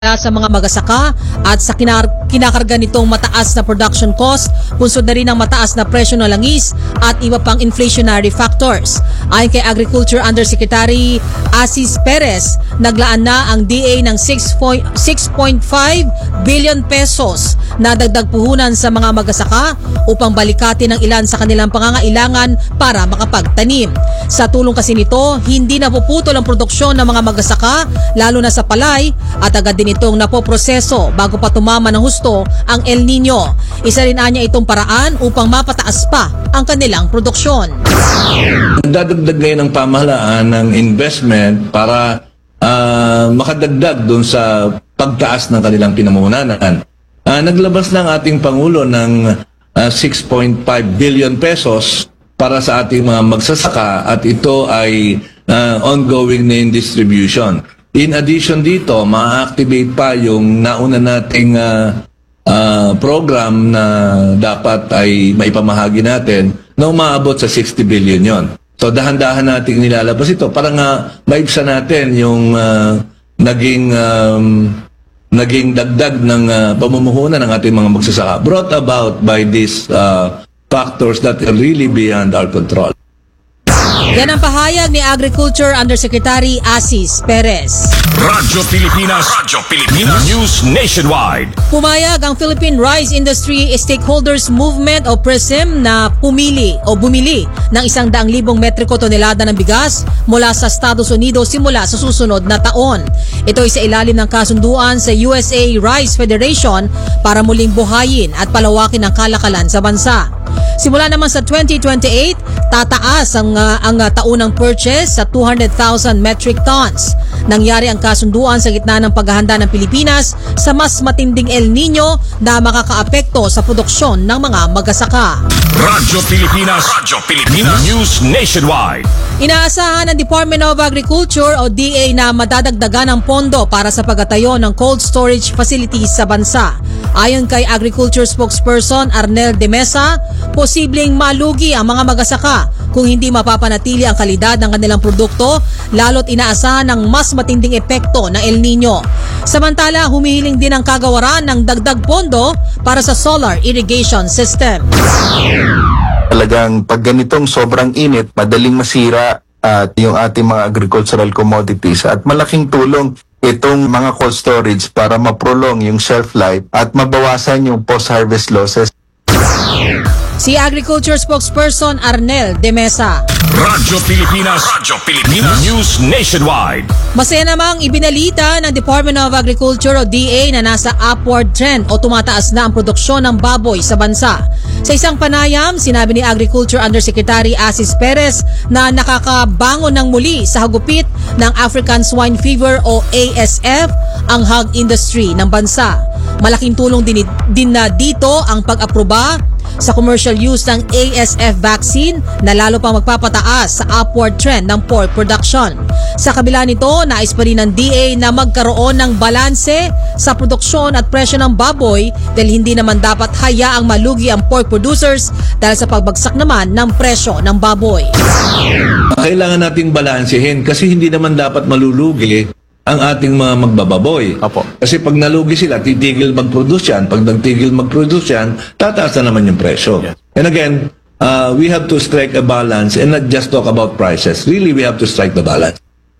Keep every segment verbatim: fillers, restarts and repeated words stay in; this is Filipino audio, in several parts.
sa mga magasaka at sa kinar- kinakarga nitong mataas na production cost, punsod na rin ang mataas na presyo ng langis at iba pang inflationary factors. Ayon kay Agriculture Undersecretary Asis Perez, naglaan na ang D A ng six point five billion pesos na dagdag puhunan sa mga magasaka upang balikatin ang ilan sa kanilang pangangailangan para makapagtanim. Sa tulong kasi nito, hindi napuputol ang produksyon ng mga magasaka, lalo na sa palay, at agad din itong napoproseso bago pa tumama ng husto ang El Nino. Isa rin anya itong paraan upang mapataas pa ang kanilang produksyon. Dadagdag ngayon ng pamahalaan ng investment para uh, makadagdag doon sa pagtaas ng kanilang pinamuhunanan. Uh, naglabas ng ating Pangulo ng uh, six point five billion pesos para sa ating mga magsasaka at ito ay uh, ongoing na in distribution. In addition dito, ma-activate pa yung nauna nating uh, uh, program na dapat ay maipamahagi natin na umaabot sa sixty billion yon. So dahan-dahan nating nilalabas ito para nga maibsan natin yung uh, naging um, naging dagdag ng uh, pamumuhunan ng ating mga magsasaka brought about by these uh, factors that are really beyond our control. Yan ang pahayag ni Agriculture Undersecretary Asis Perez. Radyo Pilipinas, Radyo Pilipinas News Nationwide. Pumayag ang Philippine Rice Industry Stakeholders Movement o PRISM na pumili o bumili ng isang daang libong metriko tonelada ng bigas mula sa Estados Unidos simula sa susunod na taon. Ito ay sa ilalim ng kasunduan sa U S A Rice Federation para muling buhayin at palawakin ang kalakalan sa bansa. Simula naman sa twenty twenty-eight, tataas ang, uh, ang uh, taunang purchase sa two hundred thousand metric tons. Nangyari ang kasunduan sa gitna ng paghahanda ng Pilipinas sa mas matinding El Nino na makakaapekto sa produksyon ng mga magasaka. Radyo Pilipinas, Radyo Pilipinas News Nationwide. Inaasahan ng Department of Agriculture o D A na madadagdagan ang pondo para sa pagtatayo ng cold storage facilities sa bansa. Ayon kay Agriculture Spokesperson Arnel de Mesa, posibleng malugi ang mga magasaka kung hindi mapapanatili ang kalidad ng kanilang produkto, lalo't inaasahan ng mas matinding epekto ng El Nino. Samantala, humihiling din ang kagawaran ng dagdag pondo para sa solar irrigation system. Talagang pag ganitong sobrang init, madaling masira at yung ating mga agricultural commodities at malaking tulong itong mga cold storage para ma-prolong yung shelf life at mabawasan yung post-harvest losses. Si Agriculture Spokesperson Arnel de Mesa. Radyo Pilipinas, Radyo Pilipinas News Nationwide. Masaya namang ibinalita ng Department of Agriculture o D A na nasa upward trend o tumataas na ang produksyon ng baboy sa bansa. Sa isang panayam, sinabi ni Agriculture Undersecretary Asis Perez na nakakabangon ng muli sa hagupit ng African Swine Fever o A S F ang hog industry ng bansa. Malaking tulong din, din na dito ang pag-aproba sa commercial use ng A S F vaccine na lalo pang magpapataas sa upward trend ng pork production. Sa kabila nito, nais pa rin ng D A na magkaroon ng balanse sa produksyon at presyo ng baboy dahil hindi naman dapat hayaang malugi ang pork producers dahil sa pagbagsak naman ng presyo ng baboy. Kailangan nating balansehin kasi hindi naman dapat malulugi ang ating mga magbababoy. Apo. Kasi pag nalugi sila, titigil mag-produce yan. Pag nagtigil mag-produce yan, tataas na naman yung presyo. Yes. And again, uh, we have to strike a balance and not just talk about prices. Really, we have to strike the balance.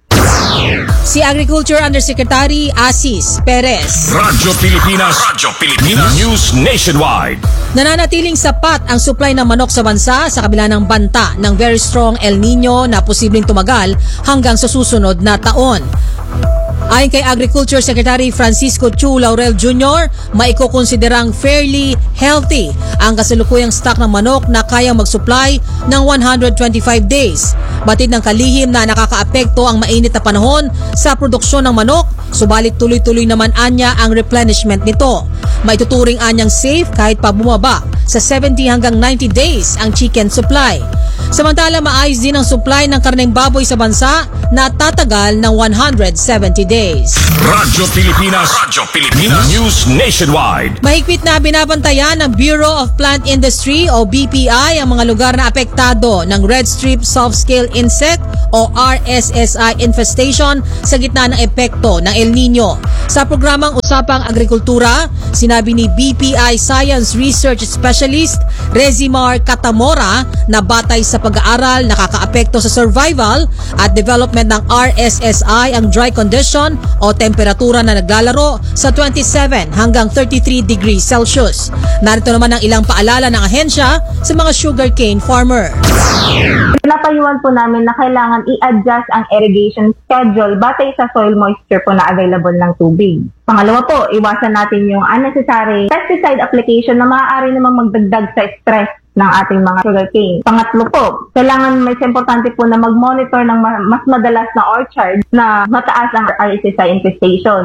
Si Agriculture Undersecretary Asis Perez. Radyo Pilipinas, Radyo Pilipinas News Nationwide. Nananatiling sapat ang supply ng manok sa bansa sa kabila ng banta ng very strong El Nino na posibleng tumagal hanggang sa susunod na taon. Ayon kay Agriculture Secretary Francisco Chu Laurel Junior, maikukonsiderang fairly healthy ang kasalukuyang stock ng manok na kayang mag-supply ng one hundred twenty-five days. Batid ng kalihim na nakakaapekto ang mainit na panahon sa produksyon ng manok, subalit tuloy-tuloy naman anya ang replenishment nito. Maituturing anyang safe kahit pa bumaba sa seventy hanggang ninety days ang chicken supply. Samantala, maayos din ang supply ng karneng baboy sa bansa na tatagal ng one hundred seventy days. Radyo Pilipinas. Radyo Pilipinas. News Nationwide. Mahigpit na binabantayan ng Bureau of Plant Industry o B P I ang mga lugar na apektado ng Red Strip Soft-Scale Insect o R S S I infestation sa gitna ng epekto ng El Nino. Sa programang Usapang Agrikultura, sinabi ni B P I Science Research Specialist Rezimar Katamora na batay sa pag-aaral nakakaapekto sa survival at development ng R S S I ang dry condition o temperatura na naglalaro sa twenty-seven hanggang thirty-three degrees Celsius. Narito naman ang ilang paalala ng ahensya sa mga sugarcane farmer. Pinapayuhan po namin na kailangan i-adjust ang irrigation schedule batay sa soil moisture po na available ng tubig. Pangalawa po, iwasan natin yung unnecessary pesticide application na maaari namang magdagdag sa stress ng ating mga sugarcane. Pangatlo po, kailangan mas importante po na mag-monitor ng mas madalas na orchard na mataas ang R S S I infestation.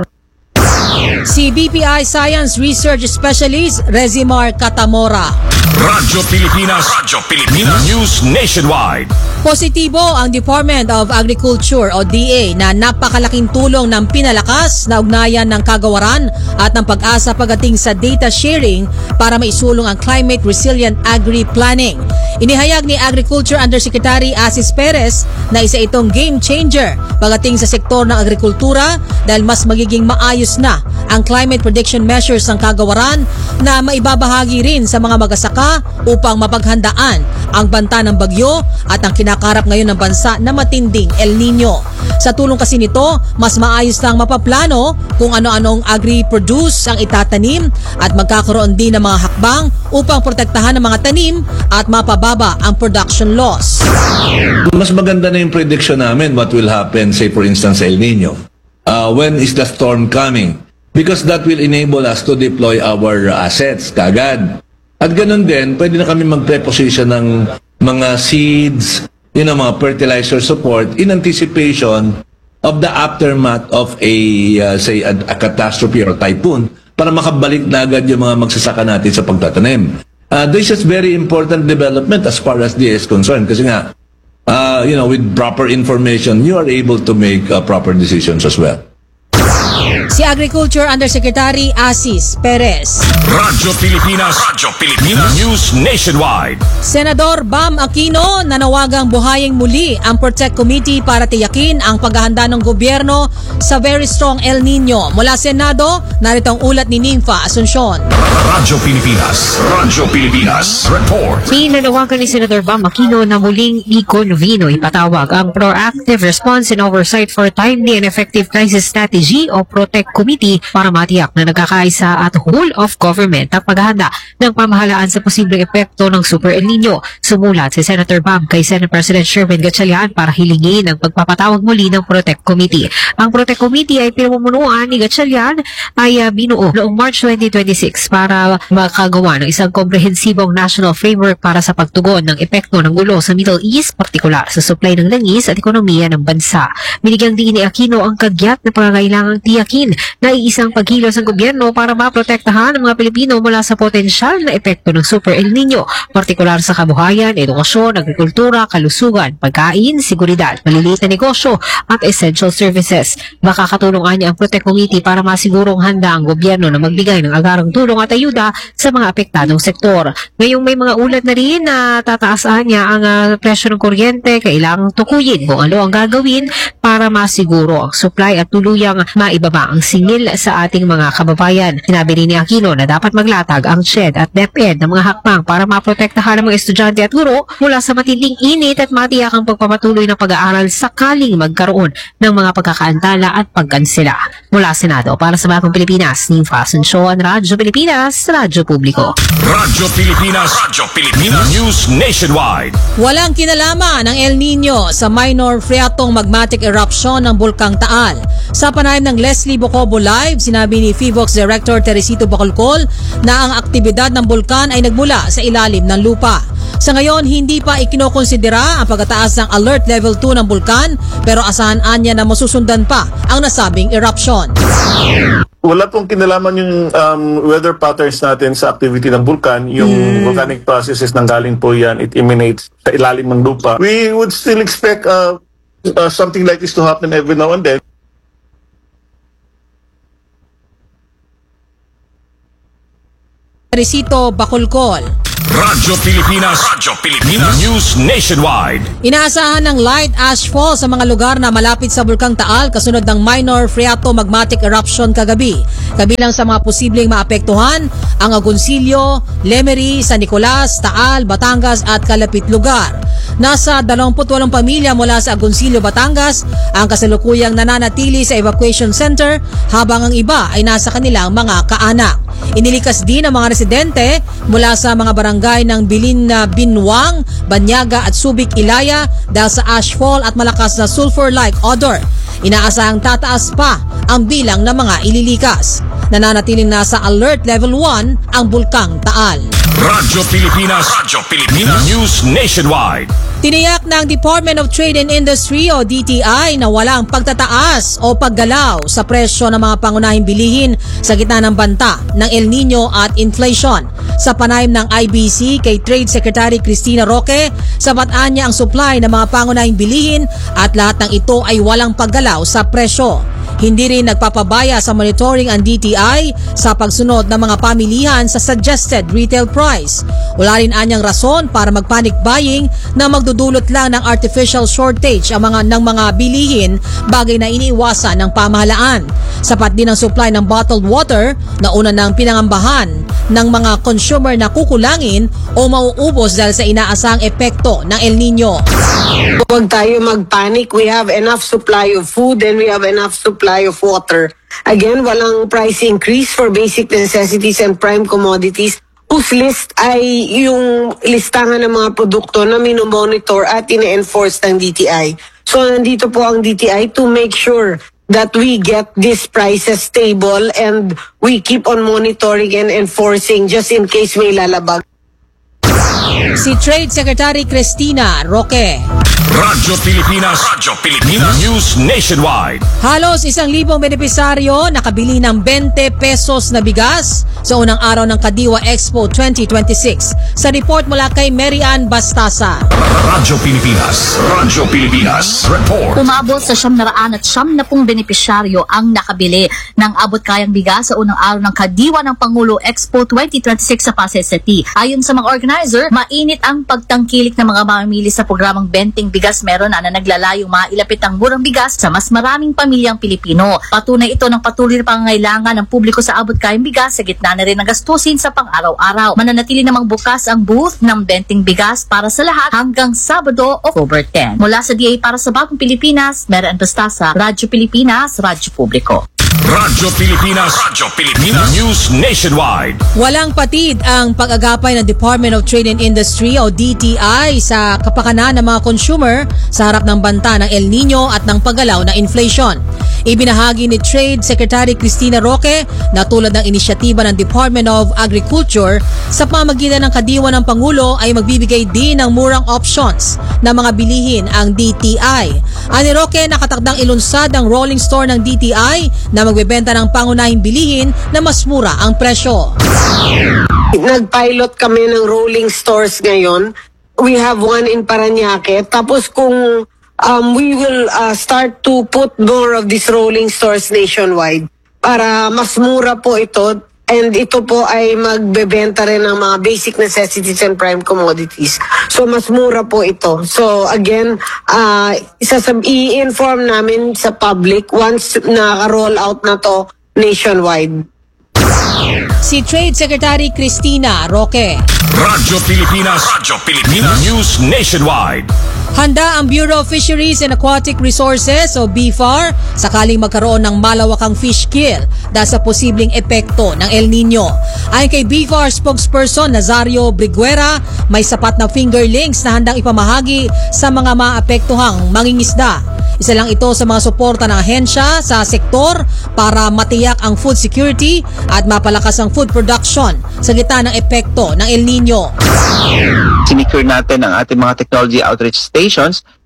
Si B P I Science Research Specialist Rezimar Katamora. Radyo Pilipinas. Radyo Pilipinas. News Nationwide. Positibo ang Department of Agriculture o D A na napakalaking tulong ng pinalakas na ugnayan ng kagawaran at ng pag-asa pagdating sa data sharing para maisulong ang climate resilient agri-planning. Inihayag ni Agriculture Undersecretary Asis Perez na isa itong game changer pagdating sa sektor ng agrikultura dahil mas magiging maayos na ang climate prediction measures ng kagawaran na maibabahagi rin sa mga magsasaka upang mapaghandaan ang banta ng bagyo at ang kinakarap ngayon ng bansa na matinding El Nino. Sa tulong kasi nito, mas maayos lang mapaplano kung ano-anong agri-produce ang itatanim at magkakaroon din ng mga hakbang upang protektahan ang mga tanim at mapababa ang production loss. Mas maganda na yung prediction namin what will happen, say for instance, sa El Nino. Uh, when is the storm coming? Because that will enable us to deploy our assets kaagad. At ganun din, pwede na kami mag-preposition ng mga seeds, you know, mga fertilizer support in anticipation of the aftermath of a, uh, say, a, a catastrophe or typhoon para makabalik na agad yung mga magsasaka natin sa pagtatanim. Uh, this is very important development as far as D A is concerned kasi nga, uh, you know, with proper information, you are able to make uh, proper decisions as well. Si Agriculture Undersecretary Asis Perez. Radyo Pilipinas. Radyo Pilipinas. News Nationwide. Senador Bam Aquino nanawagang buhayin muli ang Protect Committee para tiyakin ang paghahanda ng gobyerno sa very strong El Nino. Mula Senado, narito ang ulat ni Nympha Asuncion. Radyo Pilipinas. Radyo Pilipinas. Report. Pinanawagan ni Senator Bam Aquino na muling i-convene o ipatawag ang Proactive Response and Oversight for Timely and Effective Crisis Strategy o Protect Committee para matiyak na nagkakaisa at whole of government ang paghahanda ng pamahalaan sa posibleng epekto ng Super El Nino. Sumulat si Senator Bam kay Senate President Sherwin Gatchalian para hilingin ang pagpapatawag muli ng Protect Committee. Ang Protect Committee ay pinamumunuan ni Gatchalian ay uh, binuo noong March twenty twenty-six para makagawa ng isang komprehensibong national framework para sa pagtugon ng epekto ng gulo sa Middle East, partikular sa supply ng langis at ekonomiya ng bansa. Binigyang diin ni Aquino ang kagyat na pangangailangang tiyakin na iisang pagkilos ng gobyerno para maprotektahan ang mga Pilipino mula sa potensyal na epekto ng Super El Nino, partikular sa kabuhayan, edukasyon, agrikultura, kalusugan, pagkain, seguridad, maliliit na negosyo at essential services. Makakatulungan niya ang Protect Committee para masigurong handa ang gobyerno na magbigay ng agarang tulong at ayuda sa mga apektadong sektor. Ngayong may mga ulat na rin na tataasan niya ang uh, presyo ng kuryente, kailangang tukuyin kung ano ang gagawin para masiguro ang supply at tuluyang maibaba ang singil sa ating mga kababayan. Sinabi rin ni Aquino na dapat maglatag ang C H E D at DepEd ng mga hakbang para maprotektahan ang mga estudyante at guro mula sa matinding init at matiyak ang pagpapatuloy ng pag-aaral sakaling magkaroon ng mga pagkakaantala at pagkansela. Mula Senado, para sa Bagong Pilipinas, Nympha Asuncion, Radyo Pilipinas, Radyo Publiko. Radyo Pilipinas. Radyo Pilipinas. News Nationwide. Walang kinalaman ng El Nino sa minor phreatung magmatic eruption ng Bulkang Taal. Sa panayam ng Leslie Bocobo Live, sinabi ni Fivox Director Teresito Bacolcol na ang aktibidad ng bulkan ay nagmula sa ilalim ng lupa. Sa ngayon, hindi pa ikinokonsidera ang pagkataas ng Alert Level two ng bulkan pero asahan niya na masusundan pa ang nasabing eruption. wala pong kinalaman yung um, weather patterns natin sa activity ng vulkan. Yung Hmm. volcanic processes nanggaling po yan, it emanates sa ilalim ng lupa. We would still expect uh, uh, something like this to happen every now and then. Risito Bacolcol. Radyo Pilipinas. Radyo Pilipinas. News Nationwide. Inaasahan ng light ashfall sa mga lugar na malapit sa Bulkang Taal kasunod ng minor phreatomagmatic eruption kagabi. Kabilang sa mga posibleng maapektuhan ang Agoncillo, Lemery, San Nicolas, Taal, Batangas at kalapit lugar. Nasa dalawampu't walong pamilya mula sa Agoncillo, Batangas ang kasalukuyang nananatili sa evacuation center habang ang iba ay nasa kanilang mga kaanak. Inilikas din ang mga residente mula sa mga barangay ng Bilin na Binwang, Banyaga at Subic, Ilaya dahil sa ashfall at malakas na sulfur-like odor. Inaasahang tataas pa ang bilang ng mga ililikas. Nananatiling nasa alert level one ang Bulkang Taal. Radyo Pilipinas. Radyo Pilipinas. News Nationwide. Tiniyak ng Department of Trade and Industry o D T I na walang pagtataas o paggalaw sa presyo ng mga pangunahing bilihin sa gitna ng banta ng El Nino at inflation. Sa panayam ng I B C kay Trade Secretary Cristina Roque, sabataan niya ang supply ng mga pangunahing bilihin at lahat ng ito ay walang paggalaw sa presyo. Hindi rin nagpapabaya sa monitoring ang D T I sa pagsunod ng mga pamilihan sa suggested retail price. Wala rin anyang rason para mag-panic buying na magdudulot lang ng artificial shortage ang mga ng mga bilihin, bagay na iniiwasan ng pamahalaan. Sapat din ang supply ng bottled water na una ng pinangambahan ng mga consumer na kukulangin o mauubos dahil sa inaasahang epekto ng El Nino. Huwag tayo mag-panic. We have enough supply of food and we have enough supply of water. Again, walang price increase for basic necessities and prime commodities whose list ay yung listahan ng mga produkto na minomonitor at ine-enforce ng D T I. So, nandito po ang D T I to make sure that we get these prices stable and we keep on monitoring and enforcing just in case may lalabag. Si Trade Secretary Cristina Roque. Radyo Pilipinas. Radyo Pilipinas. News Nationwide. Halos isang libong benepisaryo nakabili ng twenty pesos na bigas sa unang araw ng Kadiwa Expo twenty twenty-six. Sa report mula kay Mary Ann Bastasa. Radyo Pilipinas. Radyo Pilipinas. Report. Umabot sa siyam na raan at siyam na pung benepisyaryo ang nakabili ng abot kayang bigas sa unang araw ng Kadiwa ng Pangulo Expo twenty twenty-six sa Pasay City. Ayon sa mga organizer, mainit ang pagtangkilik ng mga mamimili sa programang Benting Bigas Meron na, na naglalayong mailapit ang murang bigas sa mas maraming pamilyang Pilipino. Patunay ito ng patuloy na pangangailangan ng publiko sa abot kayang bigas sa gitna na rin ng gastusin sa pang-araw-araw. Mananatili namang bukas ang booth ng Benting Bigas para sa lahat hanggang Sabado, October tenth. Mula sa D A para sa Bagong Pilipinas, Mary Ann Bastasa, Radyo Pilipinas, Radyo Publiko. Radyo Pilipinas. Radyo Pilipinas. News Nationwide. Walang patid ang pag-agapay ng Department of Trade and Industry o D T I sa kapakanan ng mga consumer sa harap ng banta ng El Nino at ng paggalaw ng inflation. Ibinahagi ni Trade Secretary Cristina Roque na tulad ng inisyatiba ng Department of Agriculture sa pamagitan ng Kadiwa ng Pangulo ay magbibigay din ng murang options na mga bilihin ang D T I. Ani Roque, nakatakdang ilunsad ang rolling store ng D T I na magbebenta ng pangunahing bilihin na mas mura ang presyo. Nag-pilot kami ng rolling stores ngayon. We have one in Parañaque. Tapos kung um, we will uh, start to put more of these rolling stores nationwide para mas mura po ito. And ito po ay magbebenta rin ng mga basic necessities and prime commodities. So mas mura po ito. So again, uh, isasab- i-inform namin sa public once naka-roll out na to nationwide. Si Trade Secretary Cristina Roque. Radyo Pilipinas. Radyo Pilipinas. News Nationwide. Handa ang Bureau of Fisheries and Aquatic Resources o B F A R sakaling magkaroon ng malawakang fish kill dahil sa posibleng epekto ng El Nino. Ayon kay B F A R spokesperson Nazario Briguera, may sapat na fingerlings na handang ipamahagi sa mga maapektuhang mangingisda. Isa lang ito sa mga suporta ng ahensya sa sektor para matiyak ang food security at mapalakas ang food production sa gitna ng epekto ng El Nino. Sinicure natin ang ating mga technology outreach stations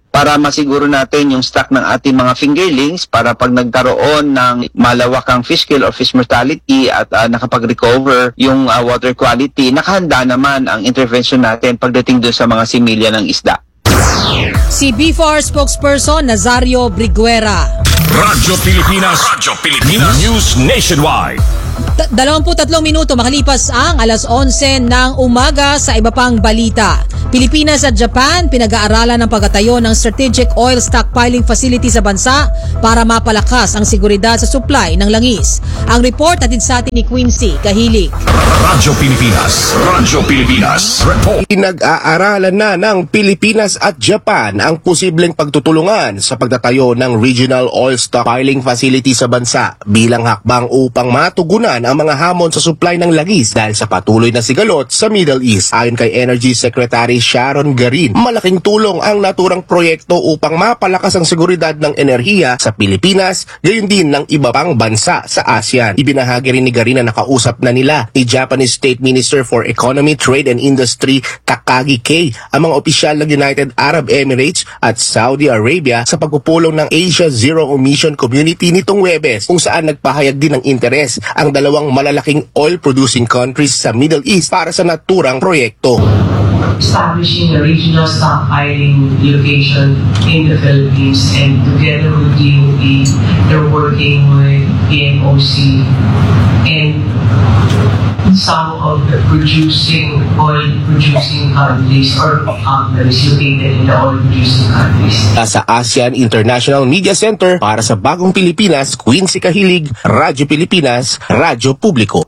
para masiguro natin yung stock ng ating mga fingerlings para pag nagkaroon ng malawakang fish kill or fish mortality at uh, nakapag-recover yung uh, water quality, nakahanda naman ang intervention natin pagdating doon sa mga similya ng isda. Si B F A R spokesperson Nazario Briguera. Radyo Pilipinas, Radyo Pilipinas News Nationwide. dalawampu't tatlong minuto makalipas ang alas onse ng umaga sa iba pang balita. Pilipinas at Japan pinag-aaralan ng pagtatayo ng Strategic Oil Stockpiling Facility sa bansa para mapalakas ang seguridad sa supply ng langis. Ang report hatid sa atin ni Quincy Kahilig. Radyo Pilipinas, Radyo Pilipinas Report. Pinag-aaralan na ng Pilipinas at Japan ang posibleng pagtutulungan sa pagtatayo ng Regional Oil Stockpiling Facility sa bansa bilang hakbang upang matugunan ang mga hamon sa supply ng langis dahil sa patuloy na sigalot sa Middle East. Ayon kay Energy Secretary Sharon Garin, malaking tulong ang naturang proyekto upang mapalakas ang seguridad ng enerhiya sa Pilipinas, gayon din ng iba pang bansa sa ASEAN. Ibinahagi rin ni Garin na nakausap na nila ni Japanese State Minister for Economy, Trade and Industry Takagi Kei ang mga opisyal ng United Arab Emirates at Saudi Arabia sa pagpupulong ng Asia Zero Emission Community nitong Huwebes, kung saan nagpahayag din ng interes ang dalawang malalaking oil-producing countries sa Middle East para sa naturang proyekto. Establishing a regional stockpiling location in the Philippines, and together with D O E, they're working with P M O C and some of the producing oil-producing countries or companies located in the oil-producing countries. Sa ASEAN International Media Center para sa Bagong Pilipinas, Quincy Kahilig, Radyo Pilipinas, Radyo Publiko.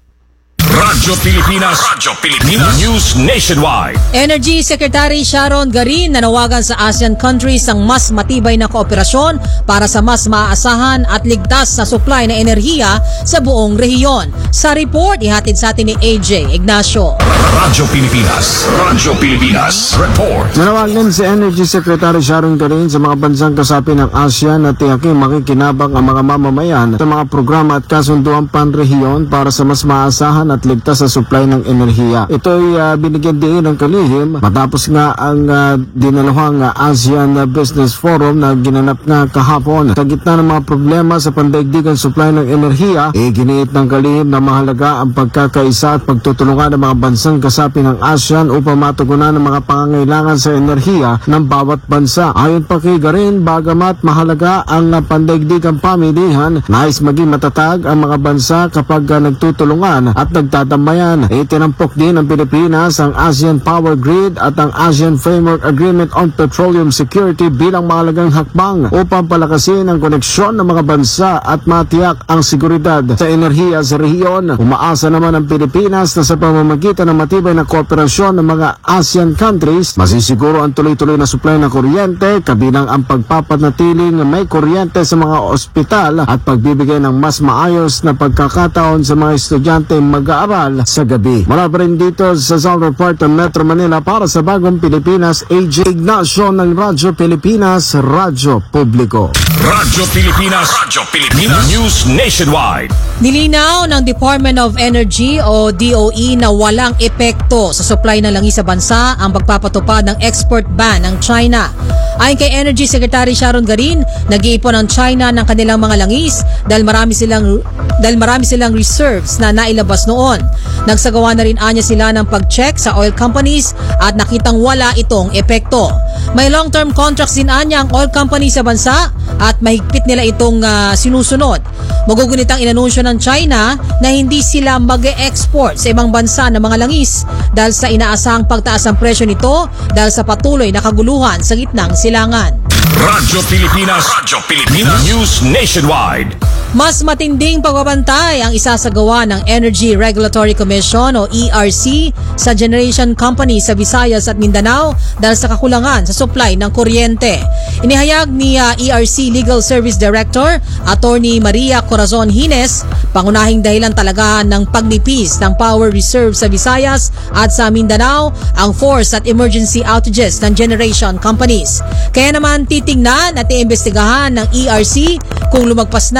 Radyo Pilipinas, Radyo Pilipinas News Nationwide. Energy Secretary Sharon Garin nanawagan sa ASEAN countries ng mas matibay na kooperasyon para sa mas maaasahan at ligtas na supply ng enerhiya sa buong rehiyon. Sa report, ihatid sa atin ni A J Ignacio. Radyo Pilipinas, Radyo Pilipinas Report. Nanawagan si Energy Secretary Sharon Garin sa mga bansang kasapi ng ASEAN na tiyaking makikinabang ang mga mamamayan sa mga programa at kasunduang panrehiyon para sa mas maaasahan at ligtas sa supply ng enerhiya. Ito'y uh, binigyan din ng kalihim matapos nga ang uh, dinaluhang uh, ASEAN uh, Business Forum na ginanap nga kahapon. Sa gitna ng mga problema sa pandaigdigang supply ng enerhiya, iginiit ng kalihim na mahalaga ang pagkakaisa at pagtutulungan ng mga bansang kasapi ng ASEAN upang matugunan ang mga pangangailangan sa enerhiya ng bawat bansa. Ayon pa kay Garin, bagamat mahalaga ang uh, pandaigdigang pamilihan, nais maging matatag ang mga bansa kapag uh, nagtutulungan at nagtatambayan. Itinampok din ng Pilipinas ang ASEAN Power Grid at ang ASEAN Framework Agreement on Petroleum Security bilang mahalagang hakbang upang palakasin ang koneksyon ng mga bansa at matiyak ang seguridad sa enerhiya sa rehiyon. Umaasa naman ang Pilipinas na sa pamamagitan ng matibay na kooperasyon ng mga ASEAN countries, masisiguro ang tuloy-tuloy na supply ng kuryente, kabilang ang pagpapanatiling may kuryente sa mga ospital at pagbibigay ng mas maayos na pagkakataon sa mga estudyante mag-aaral sa gabi. Mula pa rin dito sa South Report ng Metro Manila para sa Bagong Pilipinas, A J Ignacio ng Radyo Pilipinas, Radyo Publiko. Radyo Pilipinas, Radyo Pilipinas News Nationwide. Nilinaw ng Department of Energy o D O E na walang epekto sa supply ng langis sa bansa ang pagpapatupad ng export ban ng China. Ayon kay Energy Secretary Sharon Garin, nag-iipon ang China ng kanilang mga langis dahil marami silang dahil marami silang reserves na nailabas noon. Nagsagawa na rin anya sila ng pag-check sa oil companies at nakitang wala itong epekto. May long-term contracts din anya ang oil company sa bansa at mahigpit nila itong uh, sinusunod. Magugunit ang inanunsyo ng China na hindi sila mag-e-export sa ibang bansa ng mga langis dahil sa inaasahang pagtaas ng presyo nito dahil sa patuloy na kaguluhan sa gitnang silangan. Radyo Pilipinas, Radyo Pilipinas News Nationwide. Mas matinding pagbabantay ang isasagawa ng Energy Regulatory Commission o E R C sa generation company sa Visayas at Mindanao dahil sa kakulangan sa supply ng kuryente. Inihayag ni uh, E R C Legal Service Director Attorney Maria Corazon Hines, pangunahing dahilan talaga ng pagnipis ng power reserve sa Visayas at sa Mindanao ang force at emergency outages ng generation companies. Kaya naman titingnan at iimbestigahan ng E R C kung lumagpas na ang mga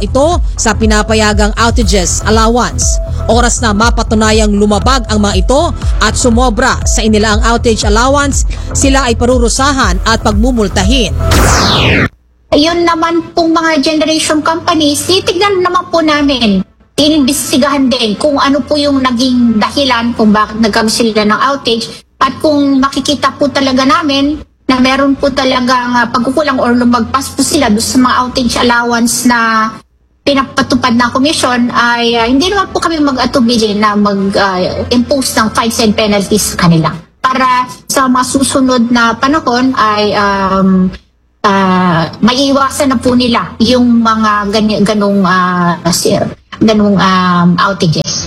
ito sa pinapayagang outages allowance. Oras na mapatunayang lumabag ang mga ito at sumobra sa inilaang outage allowance, sila ay parurusahan at pagmumultahin. Ayun naman pong mga generation companies, titignan naman po namin, inimbestigahan din kung ano po yung naging dahilan kung bakit nagkaroon sila ng outage at kung makikita po talaga namin na meron po talagang uh, pagkukulang or lumagpas po sila doon sa mga outage allowance na pinapatupad ng komisyon ay uh, hindi naman po kami mag-atubili na mag-impose uh, ng fines and penalties sa kanila. Para sa mga susunod na panahon ay um, Uh, maiiwasan na po nila yung mga gany- ganong uh, sir, ganong um, outages.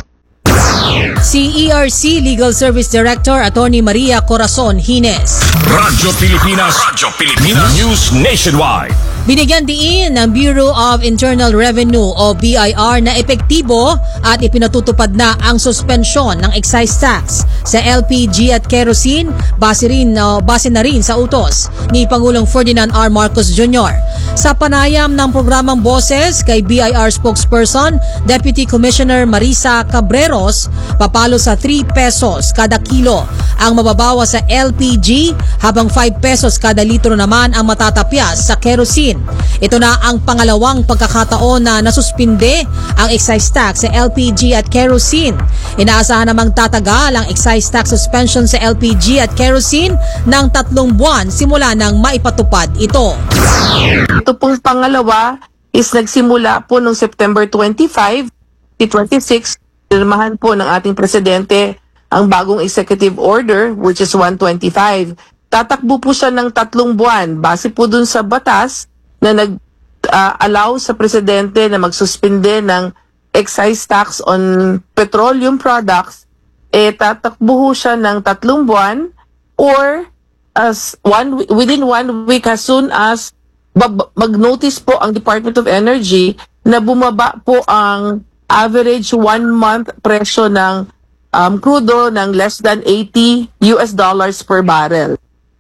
Si E R C Legal Service Director Attorney Maria Corazon Hines. Radyo Pilipinas, Radyo Pilipinas, News Nationwide. Binigyan diin ng Bureau of Internal Revenue o B I R na epektibo at ipinatutupad na ang suspensyon ng excise tax sa L P G at kerosene base, rin, uh, base na rin sa utos ni Pangulong Ferdinand R. Marcos Junior Sa panayam ng programang Boses kay B I R spokesperson Deputy Commissioner Marisa Cabreros, papalo sa three pesos kada kilo ang mababawa sa L P G habang five pesos kada litro naman ang matatapyas sa kerosene. Ito na ang pangalawang pagkakataon na nasuspinde ang excise tax sa L P G at kerosene. Inaasahan namang tatagal ang excise tax suspension sa L P G at kerosene ng tatlong buwan simula nang maipatupad ito. Ito pong pangalawa is nagsimula po noong September twenty-five, twenty twenty-six. Pinirmahan po ng ating presidente ang bagong executive order which is one twenty-five. Tatakbo po siya ng tatlong buwan base po dun sa batas na nag-allow uh, sa presidente na magsuspinde ng excise tax on petroleum products, eh tatakbo siya ng tatlong buwan or as one within one week as soon as mag-notice po ang Department of Energy na bumaba po ang average one month presyo ng um, crudo ng less than eighty U S dollars per barrel.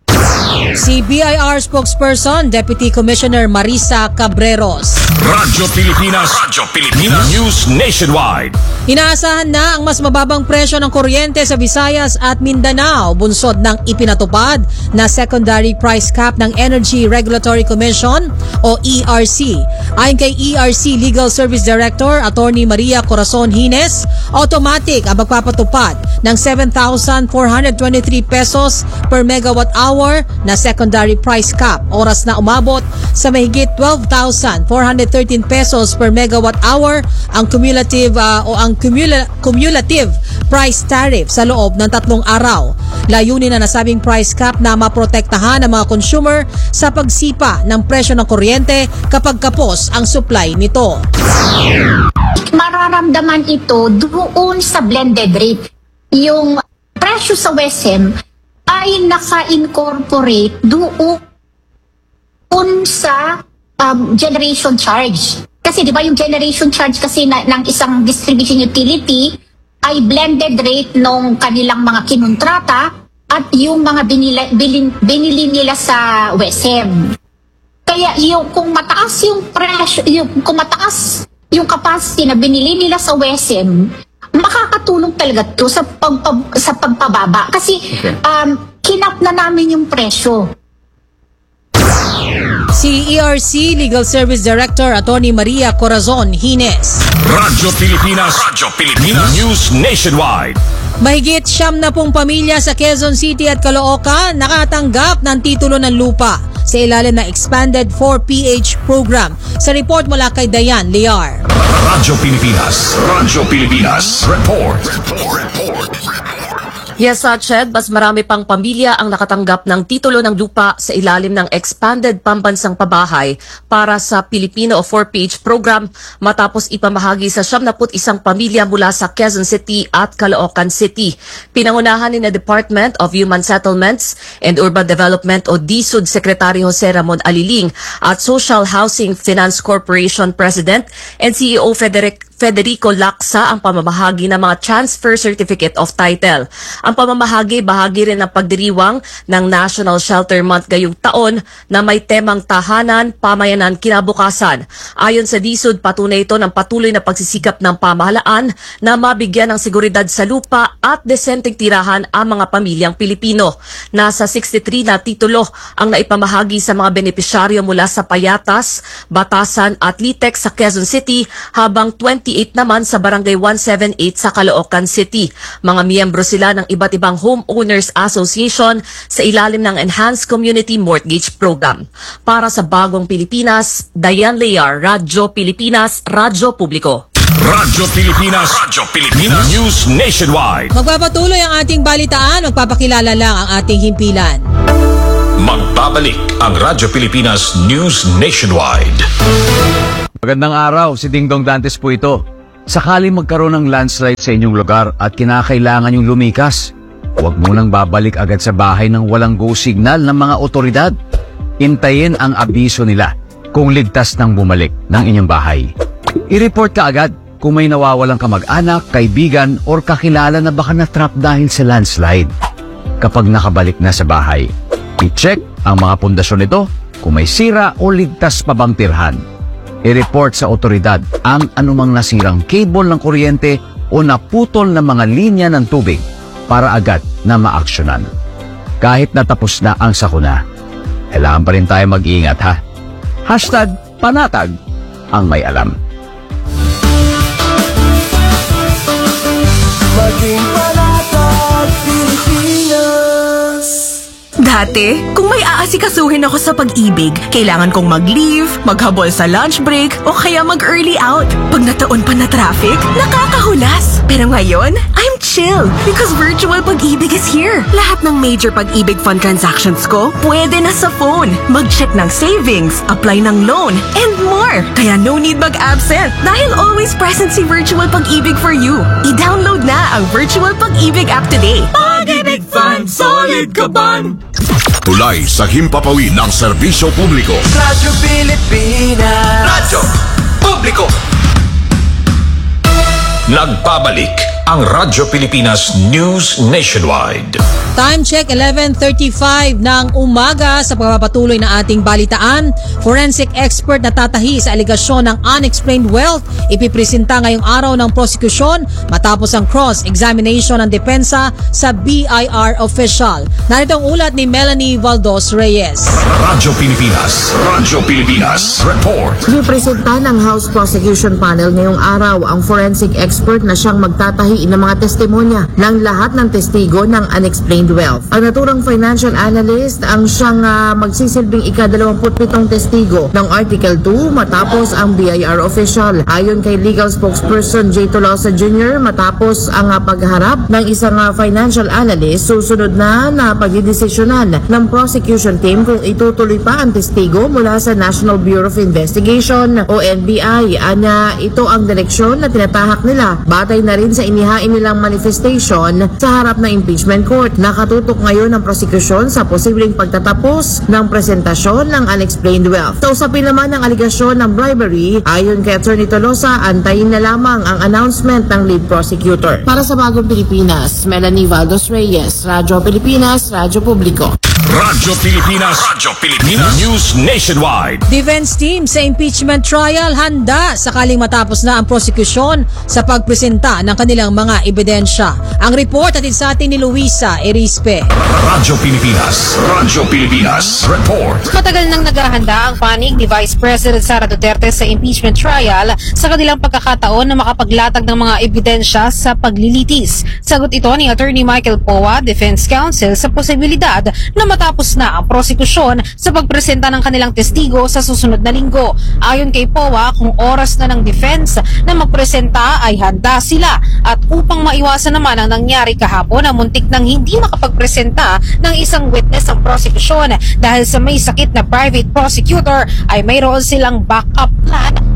Si B I R spokesperson Deputy Commissioner Marisa Cabreros. Radyo Pilipinas, Radyo Pilipinas, News Nationwide. Inaasahan na ang mas mababang presyo ng kuryente sa Visayas at Mindanao bunsod ng ipinatupad na secondary price cap ng Energy Regulatory Commission o E R C. Ayon kay E R C Legal Service Director Attorney Maria Corazon Hines, automatic ang magpapatupad ng seven thousand four hundred twenty-three pesos per megawatt hour na secondary price cap. Oras na umabot sa mahigit twelve thousand four hundred thirteen pesos per megawatt hour ang cumulative uh, o ang cumula- cumulative price tariff sa loob ng tatlong araw. Layunin na nasabing price cap na maprotektahan ang mga consumer sa pagsipa ng presyo ng kuryente kapag kapos ang supply nito. Mararamdaman ito doon sa blended rate. Yung presyo sa W E S M ay naka-incorporate doon sa um, generation charge. Kasi di ba yung generation charge kasi na, ng isang distribution utility ay blended rate ng kanilang mga kinontrata at yung mga binili, bilin, binili nila sa W E S M. Kaya yung kung mataas yung presyo, yung, kung mataas yung capacity na binili nila sa W E S M, makakatulong talaga to sa pagpab, sa pagpababa kasi okay. um, kinap na namin yung presyo. Si E R C Legal Service Director Attorney Maria Corazon Hines. Radyo Pilipinas, Radyo Pilipinas, News Nationwide. Mahigit siyam na pong pamilya sa Quezon City at Caloocan nakatanggap ng titulo ng lupa sa ilalim ng Expanded four P H program. Sa report mula kay Dayan Liar. Radyo Pilipinas, Radyo Pilipinas, report. Report, report. Yes, uh, Ched, mas marami pang pamilya ang nakatanggap ng titulo ng lupa sa ilalim ng Expanded Pambansang Pabahay para sa Pilipino o four P H program matapos ipamahagi sa siyam na isang pamilya mula sa Quezon City at Caloocan City. Pinangunahan ni na Department of Human Settlements and Urban Development o D S U D Secretary Jose Ramon Aliling at Social Housing Finance Corporation President and C E O Frederick Federico Lacsa ang pamamahagi ng mga Transfer Certificate of Title. Ang pamamahagi bahagi rin ng pagdiriwang ng National Shelter Month ngayong taon na may temang tahanan, pamayanan, kinabukasan. Ayon sa D S U D, patunay ito ng patuloy na pagsisikap ng pamahalaan na mabigyan ng seguridad sa lupa at desenteng tirahan ang mga pamilyang Pilipino. Nasa sixty-three na titulo ang naipamahagi sa mga benepisyaryo mula sa Payatas, Batasan at Litex sa Quezon City, habang twenty-eight naman sa Barangay one seventy-eight sa Caloocan City. Mga miyembro sila ng iba't ibang Homeowners Association sa ilalim ng Enhanced Community Mortgage Program. Para sa Bagong Pilipinas, Diane Lear, Radyo Pilipinas, Radyo Publiko. Radyo Pilipinas, Radyo Pilipinas, News Nationwide. Magpapatuloy ang ating balitaan, magpapakilala lang ang ating himpilan. Magbabalik ang Radyo Pilipinas News Nationwide. Magandang araw, si Dingdong Dantes po ito. Sakali magkaroon ng landslide sa inyong lugar at kinakailangan yung lumikas, huwag munang babalik agad sa bahay ng walang go signal ng mga otoridad. Intayin ang abiso nila kung ligtas nang bumalik ng inyong bahay. I-report ka agad kung may nawawalang kamag-anak, kaibigan, or kakilala na baka na-trap dahil sa landslide. Kapag nakabalik na sa bahay, i-check ang mga pundasyon nito kung may sira o ligtas pa bang tirhan. I-report sa otoridad ang anumang nasirang cable ng kuryente o naputol na mga linya ng tubig para agad na maaksyonan. Kahit natapos na ang sakuna, kailangan pa rin tayo mag-iingat ha. Hashtag panatag ang may alam. Maging panatag Pilipinas. Dati, kung may aasikasuhin ako sa pag-ibig, kailangan kong mag-leave, maghabol sa lunch break, o kaya mag-early out. Pag nataon pa na traffic, nakakahulas. Pero ngayon, I'm chill because virtual pag-ibig is here. Lahat ng major pag-ibig fund transactions ko, pwede na sa phone. Mag-check ng savings, apply ng loan, and more. Kaya no need mag-absent dahil always present si Virtual Pag-ibig for you. I-download na ang Virtual Pag-ibig app today. Pag-ibig Fund, solid ka ban! Tulay sa himpapawid ng serbisyo publiko. Radyo Pilipinas. Radyo Publiko. Nagbabalik ang Radyo Pilipinas News Nationwide. Time check, eleven thirty-five ng umaga. Sa pagpapatuloy ng ating balitaan, forensic expert na tatahi sa aligasyon ng unexplained wealth ipipresenta ngayong araw ng prosecution matapos ang cross-examination ng depensa sa B I R official. Narito ang ulat ni Melanie Valdos Reyes. Radyo Pilipinas, Radyo Pilipinas Report. Ipipresenta ng House Prosecution Panel ngayong araw ang forensic expert na siyang magtatahi ng mga testimonya ng lahat ng testigo ng unexplained wealth. Ang naturang financial analyst ang siyang uh, magsisilbing ika-dalawampu't pitong testigo ng Article two matapos ang B I R official. Ayon kay legal spokesperson J. Tolosa Junior, matapos ang uh, pagharap ng isang uh, financial analyst, susunod na na pagdidesisyonan ng prosecution team kung itutuloy pa ang testigo mula sa National Bureau of Investigation o N B I. Anya, ito ang direksyon na tinatahak nila batay na rin sa inihain nilang manifestation sa harap ng impeachment court. Nakatutok ngayon ang prosekusyon sa posibleng pagtatapos ng presentasyon ng unexplained wealth. Sa usapin naman ng aligasyon ng bribery, ayon kay Attorney Tolosa, antayin na lamang ang announcement ng lead prosecutor. Para sa Bagong Pilipinas, Melanie Valdos Reyes, Radyo Pilipinas, Radyo Publiko. Radyo Pilipinas, Radyo Pilipinas News Nationwide. Defense team sa impeachment trial handa sakaling matapos na ang prosekusyon sa pagpresenta ng kanilang mga ebidensya. Ang report atid sa atin ni Luisa Erispe. Radyo Pilipinas, Radyo Pilipinas Report. Matagal nang naghahanda ang panig ni Vice President Sara Duterte sa impeachment trial sa kanilang pagkakataon na makapaglatag ng mga ebidensya sa paglilitis. Sagot ito ni Attorney Michael Poa, Defense Counsel, sa posibilidad na matapos na ang prosekusyon sa pagpresenta ng kanilang testigo sa susunod na linggo. Ayon kay Poa, kung oras na ng defense na magpresenta ay handa sila, at upang maiwasan naman ang nangyari kahapon na muntik nang hindi makapagpresenta ng isang witness ang prosekusyon dahil sa may sakit na private prosecutor, ay mayroon silang backup plan at ina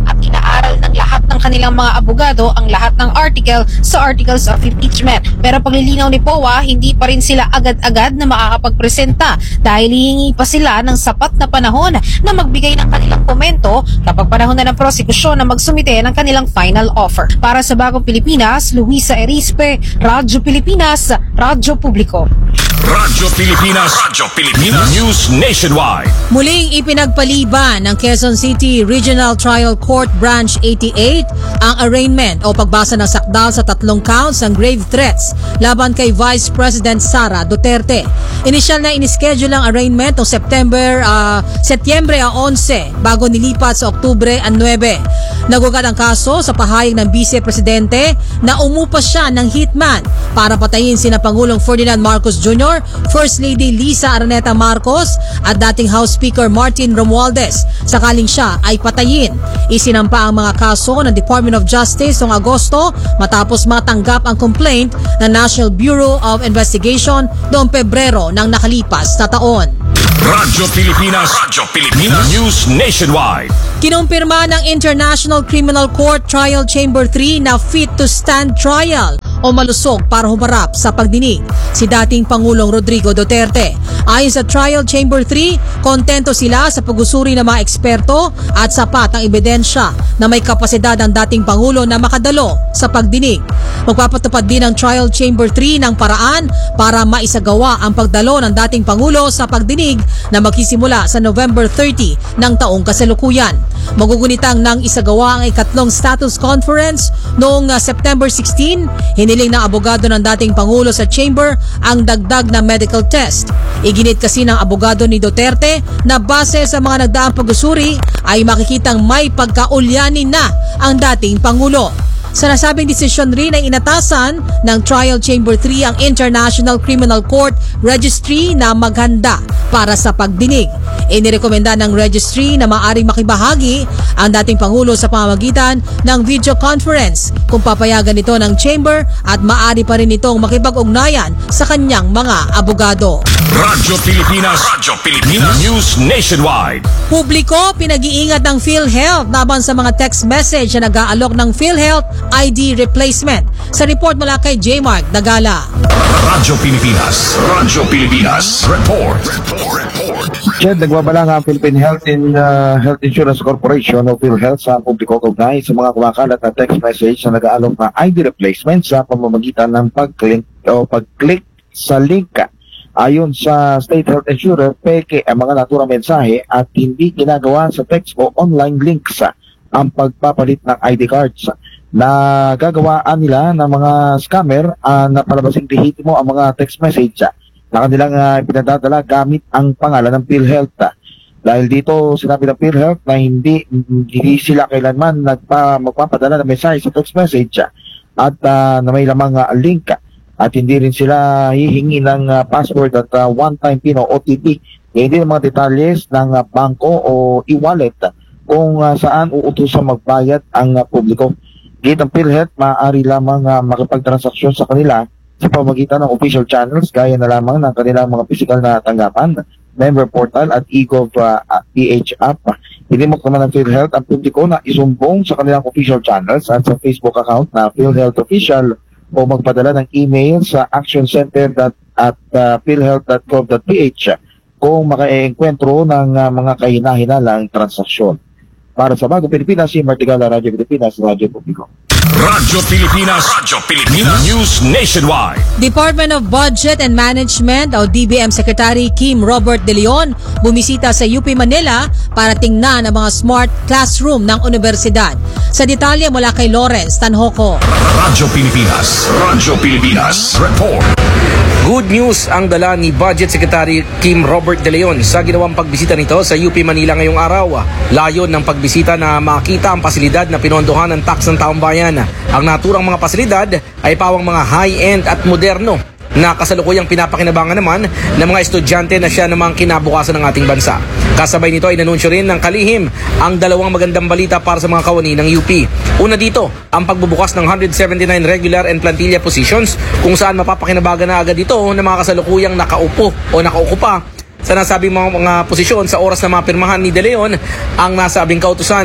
inaaral ng lahat ng kanilang mga abogado ang lahat ng article sa Articles of Impeachment. Pero paglilinaw ni P O A, hindi pa rin sila agad-agad na makakapagpresenta dahil hihingi pa sila ng sapat na panahon na magbigay ng kanilang komento kapag panahon na ng prosekusyon na magsumite ng kanilang final offer. Para sa Bagong Pilipinas, Luisa Erispe, Radyo Pilipinas, Radyo Publiko. Radyo Pilipinas, Radyo Pilipinas, News Nationwide. Muling ipinagpaliban ng Quezon City Regional Trial Court Branch eighty-eight ang arraignment o pagbasa ng sakdal sa tatlong counts ng grave threats laban kay Vice President Sara Duterte. Inisyal na inischedule ang arraignment noong September, uh, Setyembre eleven bago nilipat sa Oktubre nine. Nagugat ang kaso sa pahayag ng Vice Presidente na umupa siya ng hitman para patayin sina Pangulong Ferdinand Marcos Junior, First Lady Lisa Araneta Marcos at dating House Speaker Martin Romualdez sakaling siya ay patayin. Isinampa ang mga kaso ng Department of Justice noong Agosto matapos matanggap ang complaint ng National Bureau of Investigation noong Pebrero ng nakalipas na taon. Radyo Pilipinas, Radyo Pilipinas, News Nationwide. Kinumpirma ng International Criminal Court Trial Chamber three na fit to stand trial o malusog para humarap sa pagdinig si dating Pangulong Rodrigo Duterte. Ayon sa Trial Chamber three, kontento sila sa pag-usuri ng mga eksperto at sapat ang ebidensya na may kapasidad ang dating Pangulo na makadalo sa pagdinig. Magpapatupad din ang Trial Chamber three ng paraan para maisagawa ang pagdalo ng dating Pangulo sa pagdinig na magsisimula sa November thirty ng taong kasalukuyan. Magugunitang nang isagawa ang ikatlong status conference noong uh, September sixteen, hiniling ng abogado ng dating Pangulo sa chamber ang dagdag na medical test. Iginit kasi ng abogado ni Duterte na base sa mga nagdaang pag-usuri ay makikitang may pagkaulyanin na ang dating Pangulo. Sa nasabing desisyon rin ay inatasan ng Trial Chamber three ang International Criminal Court Registry na maghanda para sa pagdinig. Inirekomenda ng registry na maaring makibahagi ang dating Pangulo sa pamamagitan ng video conference kung papayagan nito ng chamber at maaari pa rin itong makipag-ugnayan sa kanyang mga abogado. Radyo Pilipinas, Radyo Pilipinas, News Nationwide. Publiko, pinag-iingat ng PhilHealth laban sa mga text message na nag-aalok ng PhilHealth I D replacement. Sa report mula kay J. Mark Dagala. Radyo Pilipinas, Radyo Pilipinas, Report. Report. Report. Chad, nagbabala nga ang Philippine Health in uh, Health Insurance Corporation o PhilHealth sa publiko kaugnay sa mga kumakalat na text message na nag-aalok na I D replacement sa pamamagitan ng pag-click o pag-click sa link. Ayon sa State Health Insurer, peke ang mga naturang mensahe at hindi ginagawa sa text o online links ang pagpapalit ng I D cards na gagawaan nila ng mga scammer uh, na palabasing lehitimo ang mga text message na kanilang uh, pinadadala gamit ang pangalan ng PhilHealth. Dahil dito sinabi ng PhilHealth na hindi, hindi sila kailanman nagpa, magpapadala ng mensahe sa text message at uh, na may lamang uh, link at hindi rin sila hihingi ng uh, password at uh, one-time PIN o O T P. Hindi ng mga detalles ng uh, bangko o e-wallet kung uh, saan uutusan magbayad ang uh, publiko. Gate ng PhilHealth, maaari lamang uh, makipagtransaksyon sa kanila sa pamagitan ng official channels gaya na lamang ng kanilang mga physical na tanggapan, member portal at e-gov uh, P H app. Hinimok naman ng PhilHealth ang publiko na isumbong sa kanilang official channels at sa Facebook account na PhilHealth Official o magpadala ng email sa actioncenter at uh, philhealth dot gov dot p h kung makaengkwentro ng uh, mga kahinahinalang transaksyon. Para sa Bagong Pilipinas, si Martigala, Radyo Pilipinas, Radyo Publiko. Radyo Pilipinas, Radyo Pilipinas, News Nationwide. Department of Budget and Management o D B M Secretary Kim Robert De Leon bumisita sa U P Manila para tingnan ang mga smart classroom ng universidad. Sa detalye mula kay Lawrence Tanhoco. Radyo Pilipinas, Radyo Pilipinas, Report. Good news ang dala ni Budget Secretary Kim Robert De Leon sa ginawang pagbisita nito sa U P Manila ngayong araw. Layon ng pagbisita na makita ang pasilidad na pinondohan ng tax ng taong bayan. Ang naturang mga pasilidad ay pawang mga high-end at moderno na kasalukuyang pinapakinabangan naman ng mga estudyante na siya namang kinabukasan ng ating bansa. Kasabay nito ay nanunsyo rin ng kalihim ang dalawang magandang balita para sa mga kawani ng U P. Una dito, ang pagbubukas ng one hundred seventy-nine regular and plantilla positions kung saan mapapakinabangan na agad ito ng mga kasalukuyang nakaupo o nakaukupa sa nasabing mga, mga posisyon sa oras na mapirmahan ni De Leon ang nasabing kautusan.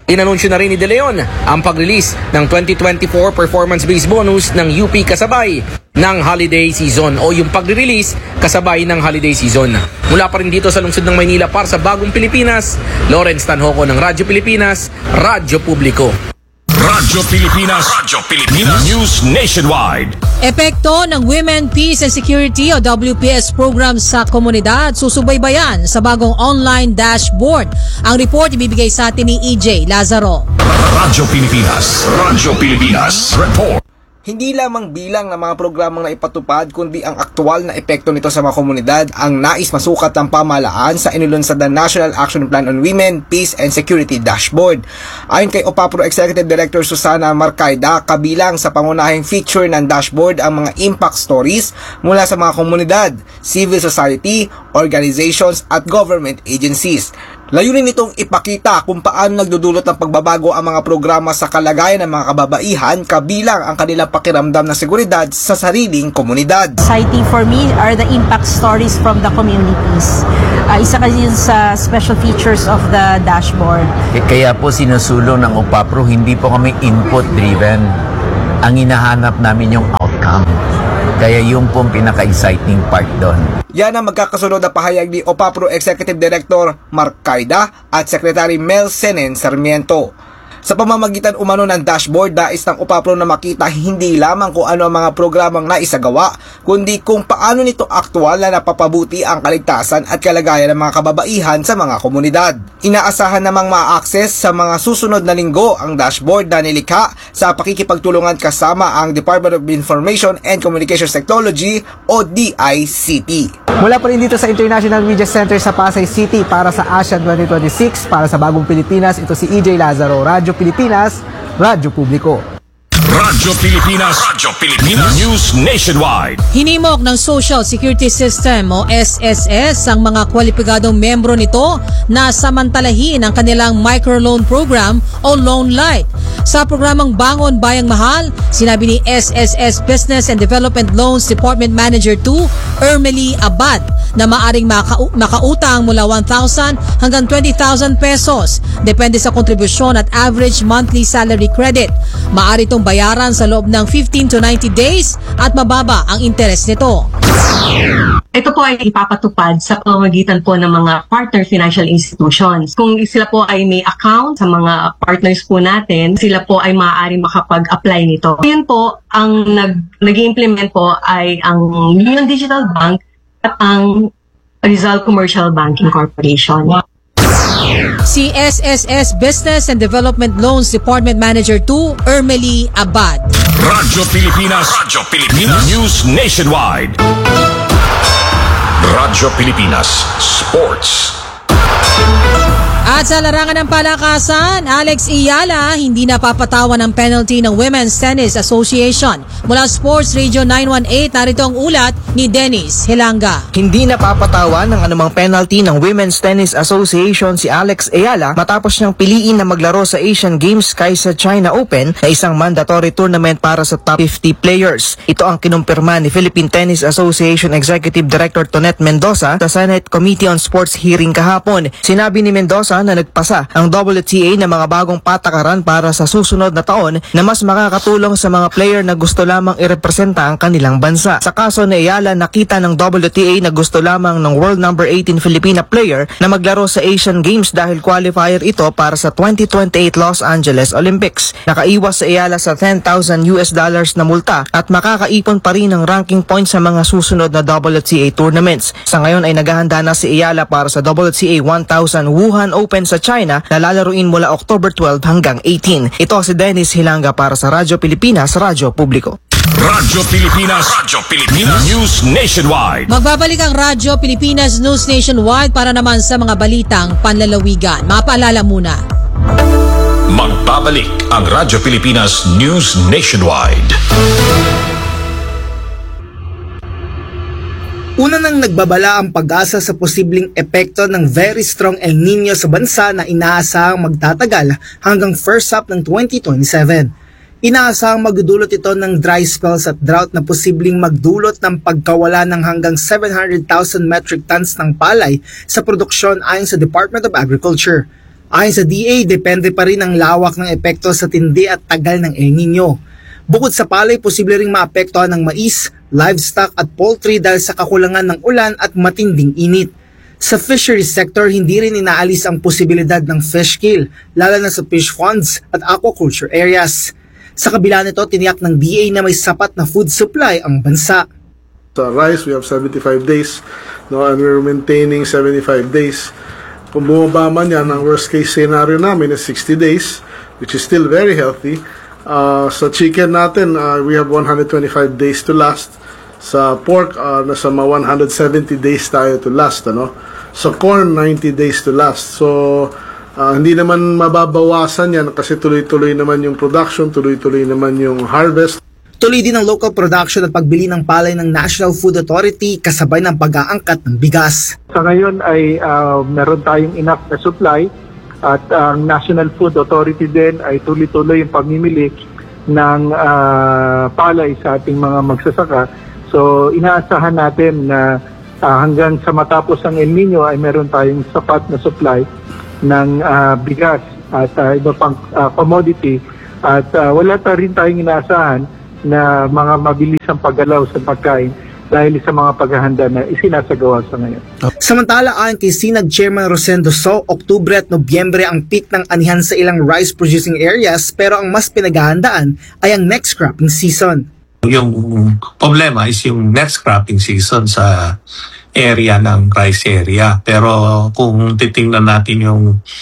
Inanunsyo na rin ni De Leon ang pag-release ng twenty twenty-four performance-based bonus ng U P kasabay ng holiday season o yung pag-release kasabay ng holiday season. Mula pa rin dito sa lungsod ng Maynila para sa Bagong Pilipinas, Lawrence Tanhoco ng Radyo Pilipinas, Radyo Publiko. Radyo Pilipinas, Radyo Pilipinas, News Nationwide. Epekto ng Women, Peace and Security o W P S program sa komunidad, susubaybayan sa bagong online dashboard. Ang report ibibigay sa atin ni E J Lazaro. Radyo Pilipinas, Radyo Pilipinas, Report. Hindi lamang bilang ng mga programang naipatupad kundi ang aktual na epekto nito sa mga komunidad ang nais masukat ng pamahalaan sa inilunsad na National Action Plan on Women, Peace and Security Dashboard. Ayon kay OPAPRO Executive Director Susana Marcaida, kabilang sa pangunahing feature ng dashboard ang mga impact stories mula sa mga komunidad, civil society, organizations at government agencies. Layunin nitong ipakita kung paano nagdudulot ng pagbabago ang mga programa sa kalagayan ng mga kababaihan kabilang ang kanilang pakiramdam ng seguridad sa sariling komunidad. Society for me are the impact stories from the communities. Uh, isa kasi yun sa special features of the dashboard. Kaya po sinusulong ng OPAPRO, hindi po kami input-driven. Ang hinahanap namin yung outcome. Kaya yung pong pinaka-exciting part doon. Yan ang magkakasunod na pahayag ni OPAPRO Executive Director Mark Caida at Secretary Mel Senen Sarmiento. Sa pamamagitan umano ng dashboard, nais ng OPAPRO na makita hindi lamang kung ano ang mga programang naisagawa, kundi kung paano nito aktual na napapabuti ang kaligtasan at kalagayan ng mga kababaihan sa mga komunidad. Inaasahan namang ma-access sa mga susunod na linggo ang dashboard na nilikha sa pakikipagtulungan kasama ang Department of Information and Communications Technology o D I C T. Mula pa rin dito sa International Media Center sa Pasay City para sa ASEAN twenty twenty-six, para sa Bagong Pilipinas, ito si E J Lazaro, Radyo Pilipinas, Radyo Publiko. Radyo Pilipinas, Radyo Pilipinas, News Nationwide. Hinimok ng Social Security System o S S S ang mga kwalipikadong membro nito na samantalahin ang kanilang microloan program o Loan Light. Sa programang Bangon Bayang Mahal, sinabi ni S S S Business and Development Loans Department Manager two, Ermely Abad, na maaring maka- makautang mula one thousand hanggang twenty thousand pesos. Depende sa kontribusyon at average monthly salary credit. Maaari itong bayaran sa loob ng fifteen to ninety days at mababa ang interest nito. Ito po ay ipapatupad sa pamamagitan po ng mga partner financial institutions. Kung sila po ay may account sa mga partners po natin, sila po ay maaaring makapag-apply nito. Yun po, ang nag, nag-implement po ay ang Union Digital Bank at ang Rizal Commercial Banking Corporation. Si S S S Business and Development Loans Department Manager two, Ermely Abad. Radyo Pilipinas, Radyo Pilipinas, News Nationwide. Radyo Pilipinas, Sports. At sa larangan ng palakasan, Alex Iyala hindi napapatawan ng penalty ng Women's Tennis Association. Mula Sports Radio nine one eight, narito ang ulat ni Dennis Hilanga. Hindi napapatawan ng anumang penalty ng Women's Tennis Association si Alex Iyala matapos niyang piliin na maglaro sa Asian Games kaysa China Open na isang mandatory tournament para sa top fifty players. Ito ang kinumpirma ni Philippine Tennis Association Executive Director Tonet Mendoza sa Senate Committee on Sports hearing kahapon. Sinabi ni Mendoza na nagpasa ang W T A ng mga bagong patakaran para sa susunod na taon na mas makakatulong sa mga player na gusto lamang irepresenta ang kanilang bansa. Sa kaso ni Iyala, nakita ng W T A na gusto lamang ng world number eighteen Filipina player na maglaro sa Asian Games dahil qualifier ito para sa twenty twenty-eight Los Angeles Olympics. Nakaiwas sa Iyala sa ten thousand U S dollars na multa at makakaipon pa rin ng ranking points sa mga susunod na W T A tournaments. Sa ngayon ay naghahanda na si Iyala para sa W T A one thousand Wuhan Open sa China na lalaruin mula October twelve hanggang eighteen. Ito si Dennis Hilanga para sa Radyo Pilipinas, Radyo Publiko. Radyo Pilipinas, Radyo Pilipinas, News Nationwide. Magbabalik ang Radyo Pilipinas News Nationwide para naman sa mga balitang panlalawigan. Mapaalala muna. Magbabalik ang Radyo Pilipinas News Nationwide. Una nang nagbabala ang pag-asa sa posibleng epekto ng very strong El Nino sa bansa na inaasahang magtatagal hanggang first half ng twenty twenty-seven. Inaasahang magdudulot ito ng dry spells at drought na posibleng magdulot ng pagkawala ng hanggang seven hundred thousand metric tons ng palay sa produksyon ayon sa Department of Agriculture. Ayon sa D A, depende pa rin ang lawak ng epekto sa tindi at tagal ng El Nino. Bukod sa palay, posible ring maapektuhan ng mais, livestock at poultry dahil sa kakulangan ng ulan at matinding init. Sa fisheries sector, hindi rin inaalis ang posibilidad ng fish kill, lalo na sa fish ponds at aquaculture areas. Sa kabila nito, tiniyak ng D A na may sapat na food supply ang bansa. Sa rice, we have seventy-five days, no, and we're maintaining seventy-five days. Kung bumaba man yan, ang worst case scenario namin is sixty days, which is still very healthy. Uh, sa chicken natin, uh, we have one hundred twenty-five days to last. Sa pork, uh, nasa mga one hundred seventy days tayo to last. Ano? Sa corn, ninety days to last. So, uh, hindi naman mababawasan yan kasi tuloy-tuloy naman yung production, tuloy-tuloy naman yung harvest. Tuloy din ang local production at pagbili ng palay ng National Food Authority kasabay ng pag-aangkat ng bigas. Sa ngayon ay uh, meron tayong enough na supply at ang uh, National Food Authority din ay tuloy-tuloy yung pamimili ng uh, palay sa ating mga magsasaka. So inaasahan natin na uh, hanggang sa matapos ang El Nino ay meron tayong sapat na supply ng uh, bigas at uh, iba pang uh, commodity at uh, wala ta rin tayong inaasahan na mga mabilisang paggalaw sa pagkain dahil sa mga paghahanda na isinasagawa sa ngayon. Samantala, ayon kay Sinag Chairman Rosendo So, Oktubre at Nobyembre ang peak ng anihan sa ilang rice-producing areas pero ang mas pinaghahandaan ay ang next cropping season. Yung problema is yung next cropping season sa area ng rice area. Pero kung titingnan natin yung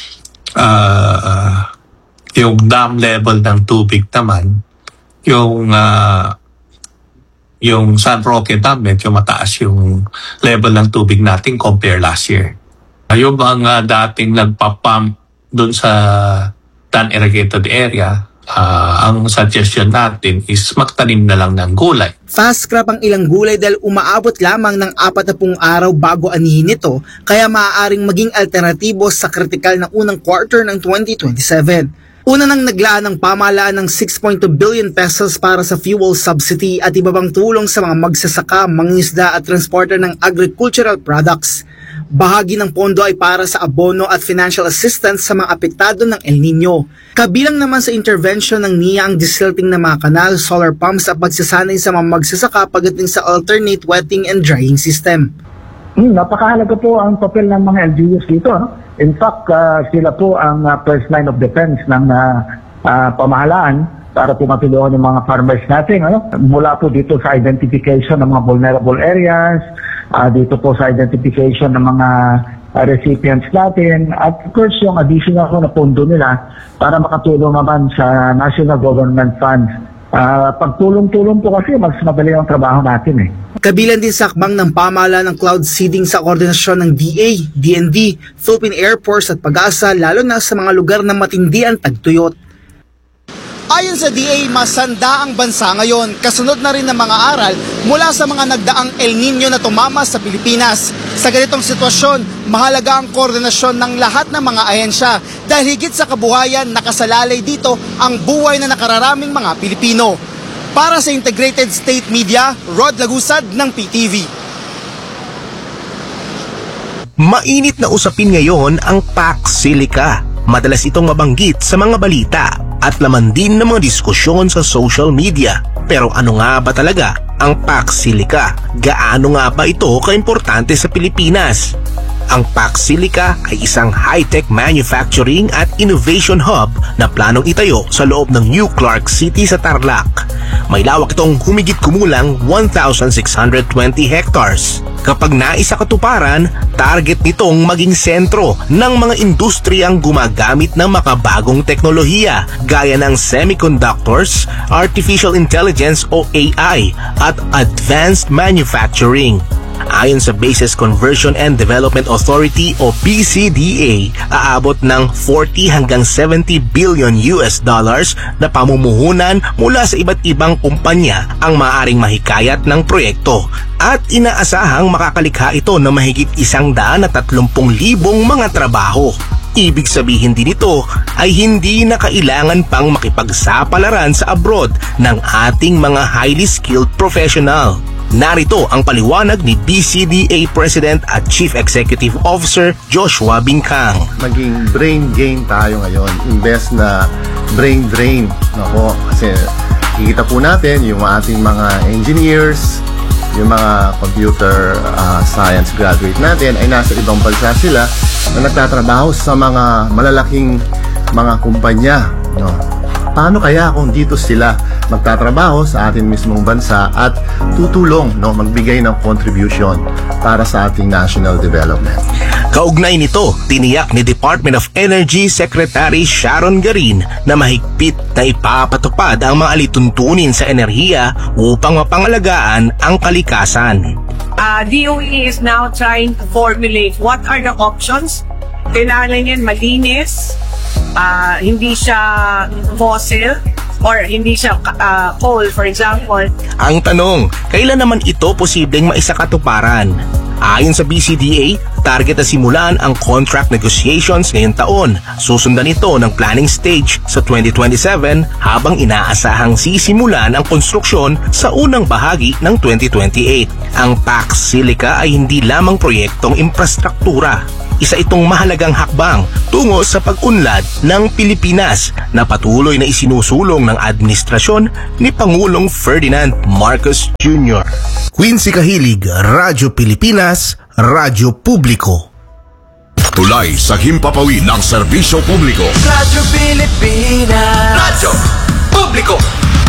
uh, yung dam level ng tubig naman, yung uh, yung San Roque Dam, medyo mataas yung level ng tubig natin compare last year. Yung mga dating nagpapump dun sa non-irrigated area, uh, ang suggestion natin is magtanim na lang ng gulay. Fast crop ang ilang gulay dahil umaabot lamang ng apat na pung araw bago anihin ito, kaya maaaring maging alternatibo sa kritikal na unang quarter ng twenty twenty-seven. Una nang naglaan ng pamahalaan ng six point two billion pesos para sa fuel subsidy at iba pang tulong sa mga magsasaka, mangingisda at transporter ng agricultural products. Bahagi ng pondo ay para sa abono at financial assistance sa mga apektado ng El Nino. Kabilang naman sa intervention ng N I A ang desilting ng mga kanal, solar pumps at pagsasanay sa mga magsasaka pagdating sa alternate wetting and drying system. Hmm, napakahalaga po ang papel ng mga L G Us dito. No? In fact, uh, sila po ang uh, first line of defense ng uh, uh, pamahalaan para po matulungan yung mga farmers natin. Ano? Mula po dito sa identification ng mga vulnerable areas, uh, dito po sa identification ng mga uh, recipients natin, at of course yung additional na pondo nila para makatulong naman sa national government funds. Uh, pagtulong-tulong po kasi mas madali ang trabaho natin eh. Kabilan din sa akbang ng pamahalaan ng cloud seeding sa koordinasyon ng D A, D N D, Philippine Air Force at Pag-asa lalo na sa mga lugar na matindi ang tagtuyot. Ayon sa D A, masanda ang bansa ngayon, kasunod na rin ng mga aral mula sa mga nagdaang El Nino na tumama sa Pilipinas. Sa ganitong sitwasyon, mahalaga ang koordinasyon ng lahat ng mga ahensya dahil higit sa kabuhayan, nakasalalay dito ang buhay na nakararaming mga Pilipino. Para sa Integrated State Media, Rod Lagusad ng P T V. Mainit na usapin ngayon ang Pax Silica. Madalas itong mabanggit sa mga balita at laman din ng mga diskusyon sa social media. Pero ano nga ba talaga ang Pax Silica? Gaano nga ba ito kaimportante sa Pilipinas? Ang Pax Silica ay isang high-tech manufacturing at innovation hub na planong itayo sa loob ng New Clark City sa Tarlac. May lawak itong humigit kumulang one thousand six hundred twenty hectares. Kapag naisa katuparan, target nitong maging sentro ng mga industriyang gumagamit ng makabagong teknolohiya gaya ng semiconductors, artificial intelligence o A I at advanced manufacturing. Ayon sa Bases Conversion and Development Authority o B C D A, aabot ng forty hanggang seventy billion U S dollars na pamumuhunan mula sa iba't ibang kumpanya ang maaaring mahikayat ng proyekto at inaasahang makakalikha ito ng mahigit isang daan at tatlumpung libong mga trabaho. Ibig sabihin din ito ay hindi na kailangan pang makipagsapalaran sa abroad ng ating mga highly skilled professional. Narito ang paliwanag ni D C D A President at Chief Executive Officer Joshua Bincang. Maging brain gain tayo ngayon, imbes na brain drain. Nako, kasi kikita po natin yung ating mga engineers, yung mga computer uh, science graduate natin ay nasa ibang bansa sila na nagtatrabaho sa mga malalaking mga kumpanya, no? Paano kaya kung dito sila magtatrabaho sa ating mismong bansa at tutulong, no, magbigay ng contribution para sa ating national development? Kaugnay nito, tiniyak ni Department of Energy Secretary Sharon Garin na mahigpit na ipapatupad ang mga alituntunin sa enerhiya upang mapangalagaan ang kalikasan. Uh, D O E is now trying to formulate what are the options. Kailangan yan malinis, uh, hindi siya fossil, or hindi siya uh, coal, for example. Ang tanong, kailan naman ito posibleng maisakatuparan? Ayon sa B C D A, target na simulan ang contract negotiations ngayong taon. Susundan ito ng planning stage sa twenty twenty-seven habang inaasahang sisimulan ang konstruksyon sa unang bahagi ng twenty twenty-eight. Ang Pax Silica ay hindi lamang proyektong infrastruktura. Isa itong mahalagang hakbang tungo sa pag-unlad ng Pilipinas na patuloy na isinusulong ng administrasyon ni Pangulong Ferdinand Marcos Junior Quincy Kahilig, Radyo Pilipinas, Radyo Publiko. Tulay sa himpapawid ng serbisyo publiko. Radyo Pilipinas, Radyo Publiko.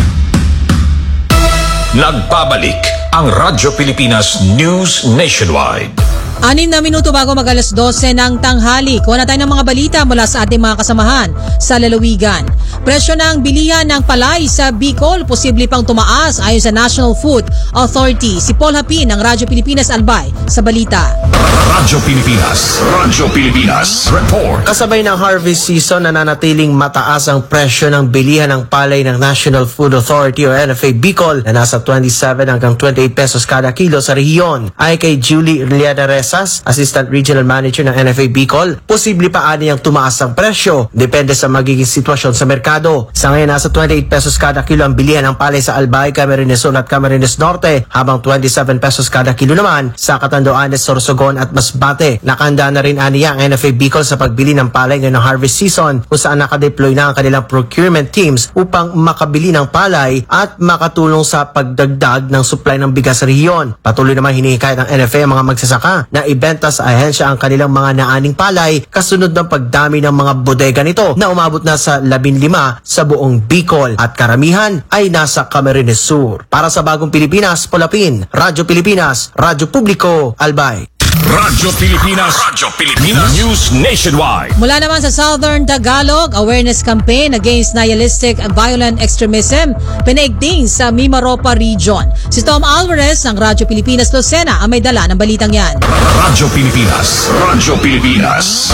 Nagbabalik ang Radyo Pilipinas News Nationwide. Anim na minuto bago mag alas dose ng tanghali. Kuha na tayo ng mga balita mula sa ating mga kasamahan sa lalawigan. Presyo ng bilihan ng palay sa Bicol, posible pang tumaas ayon sa National Food Authority. Si Paul Hapin ng Radyo Pilipinas Albay sa balita. Radyo Pilipinas, Radyo Pilipinas Report. Kasabay ng harvest season, nananatiling mataas ang presyo ng bilihan ng palay ng National Food Authority o N F A Bicol na nasa twenty-seven hanggang twenty-eight pesos kada kilo sa rehiyon. Ay kay Julie Liadares, Assistant Regional Manager ng N F A Bicol, posible pa ani ang tumaas ang presyo depende sa magiging sitwasyon sa merkado. Sa ngayon, nasa twenty-eight pesos kada kilo ang bilihan ng palay sa Albay, Camarines Sur at Camarines Norte, habang twenty-seven pesos kada kilo naman sa Catanduanes, Sorsogon at Masbate. Nakahanda na rin aniya ang N F A Bicol sa pagbili ng palay ngayong harvest season, kung saan nakadeploy na ang kanilang procurement teams upang makabili ng palay at makatulong sa pagdagdag ng supply ng bigas sa rehiyon. Patuloy naman hinihikayat ng N F A ang mga magsasaka na ibenta sa ahensya ang kanilang mga naaning palay kasunod ng pagdami ng mga bodega nito na umabot na sa labing lima sa buong Bicol at karamihan ay nasa Camarines Sur. Para sa Bagong Pilipinas, Polapin, Radyo Pilipinas, Radyo Publiko, Albay. Radyo Pilipinas, Radyo Pilipinas News Nationwide. Mula naman sa Southern Tagalog, awareness campaign against nihilistic and violent extremism pinaigting sa Mimaropa Region. Si Tom Alvarez ng Radyo Pilipinas Lucena ang may dala ng balitang yan. Radyo Pilipinas, Radyo Pilipinas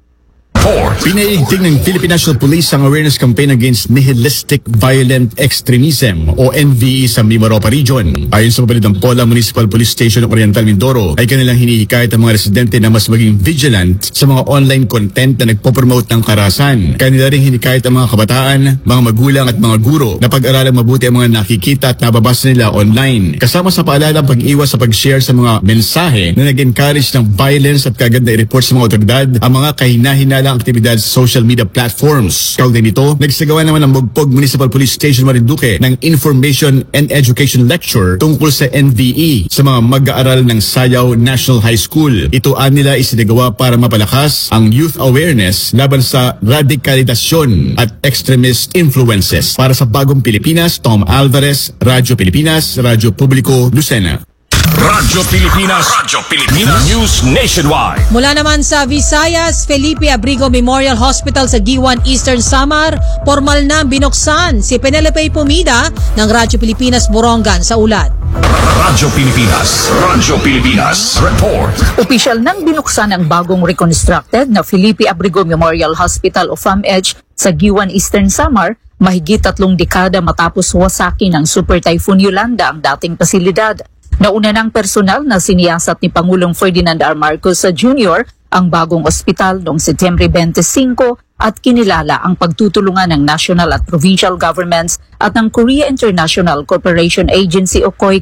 Pinaigting ng Philippine National Police ang awareness campaign against nihilistic violent extremism o N V E sa Mimaropa Region. Ayon sa pabalid ng Pola Municipal Police Station ng Oriental Mindoro, ay kanilang hinihikayat ang mga residente na mas maging vigilant sa mga online content na nagpo-promote ng karahasan. Kanila rin hinikayat ang mga kabataan, mga magulang at mga guro na pag-aralang mabuti ang mga nakikita at nababasa nila online. Kasama sa paalala ang pag-iwas sa pag-share sa mga mensahe na nag-encourage ng violence at kagad na i-report sa mga otoridad ang mga kahina-hinalang aktibidad sa social media platforms. Kaugnay nito, nagsagawa naman ang Mogpog Municipal Police Station Marinduque ng Information and Education Lecture tungkol sa N V E sa mga mag-aaral ng Sayaw National High School. Ito nila isinagawa para mapalakas ang youth awareness laban sa radikalisasyon at extremist influences. Para sa Bagong Pilipinas, Tom Alvarez, Radyo Pilipinas, Radyo Publiko, Lucena. Radyo Pilipinas, Radyo Pilipinas News Nationwide. Mula naman sa Visayas, Felipe Abrigo Memorial Hospital sa Giwan, Eastern Samar, formal na binuksan si Penelope Pumida ng Radyo Pilipinas Borongan sa ulat. Radyo Pilipinas, Radyo Pilipinas Report. Opisyal nang binuksan ang bagong reconstructed na Felipe Abrigo Memorial Hospital o FAMEDge sa Giwan, Eastern Samar, mahigit tatlong dekada matapos wasakin ng Super Typhoon Yolanda ang dating pasilidad. Nauna ng personal na siniyasat ni Pangulong Ferdinand R. Marcos Junior ang bagong ospital noong Setyembre twenty-five at kinilala ang pagtutulungan ng national at provincial governments at ng Korea International Cooperation Agency o COICA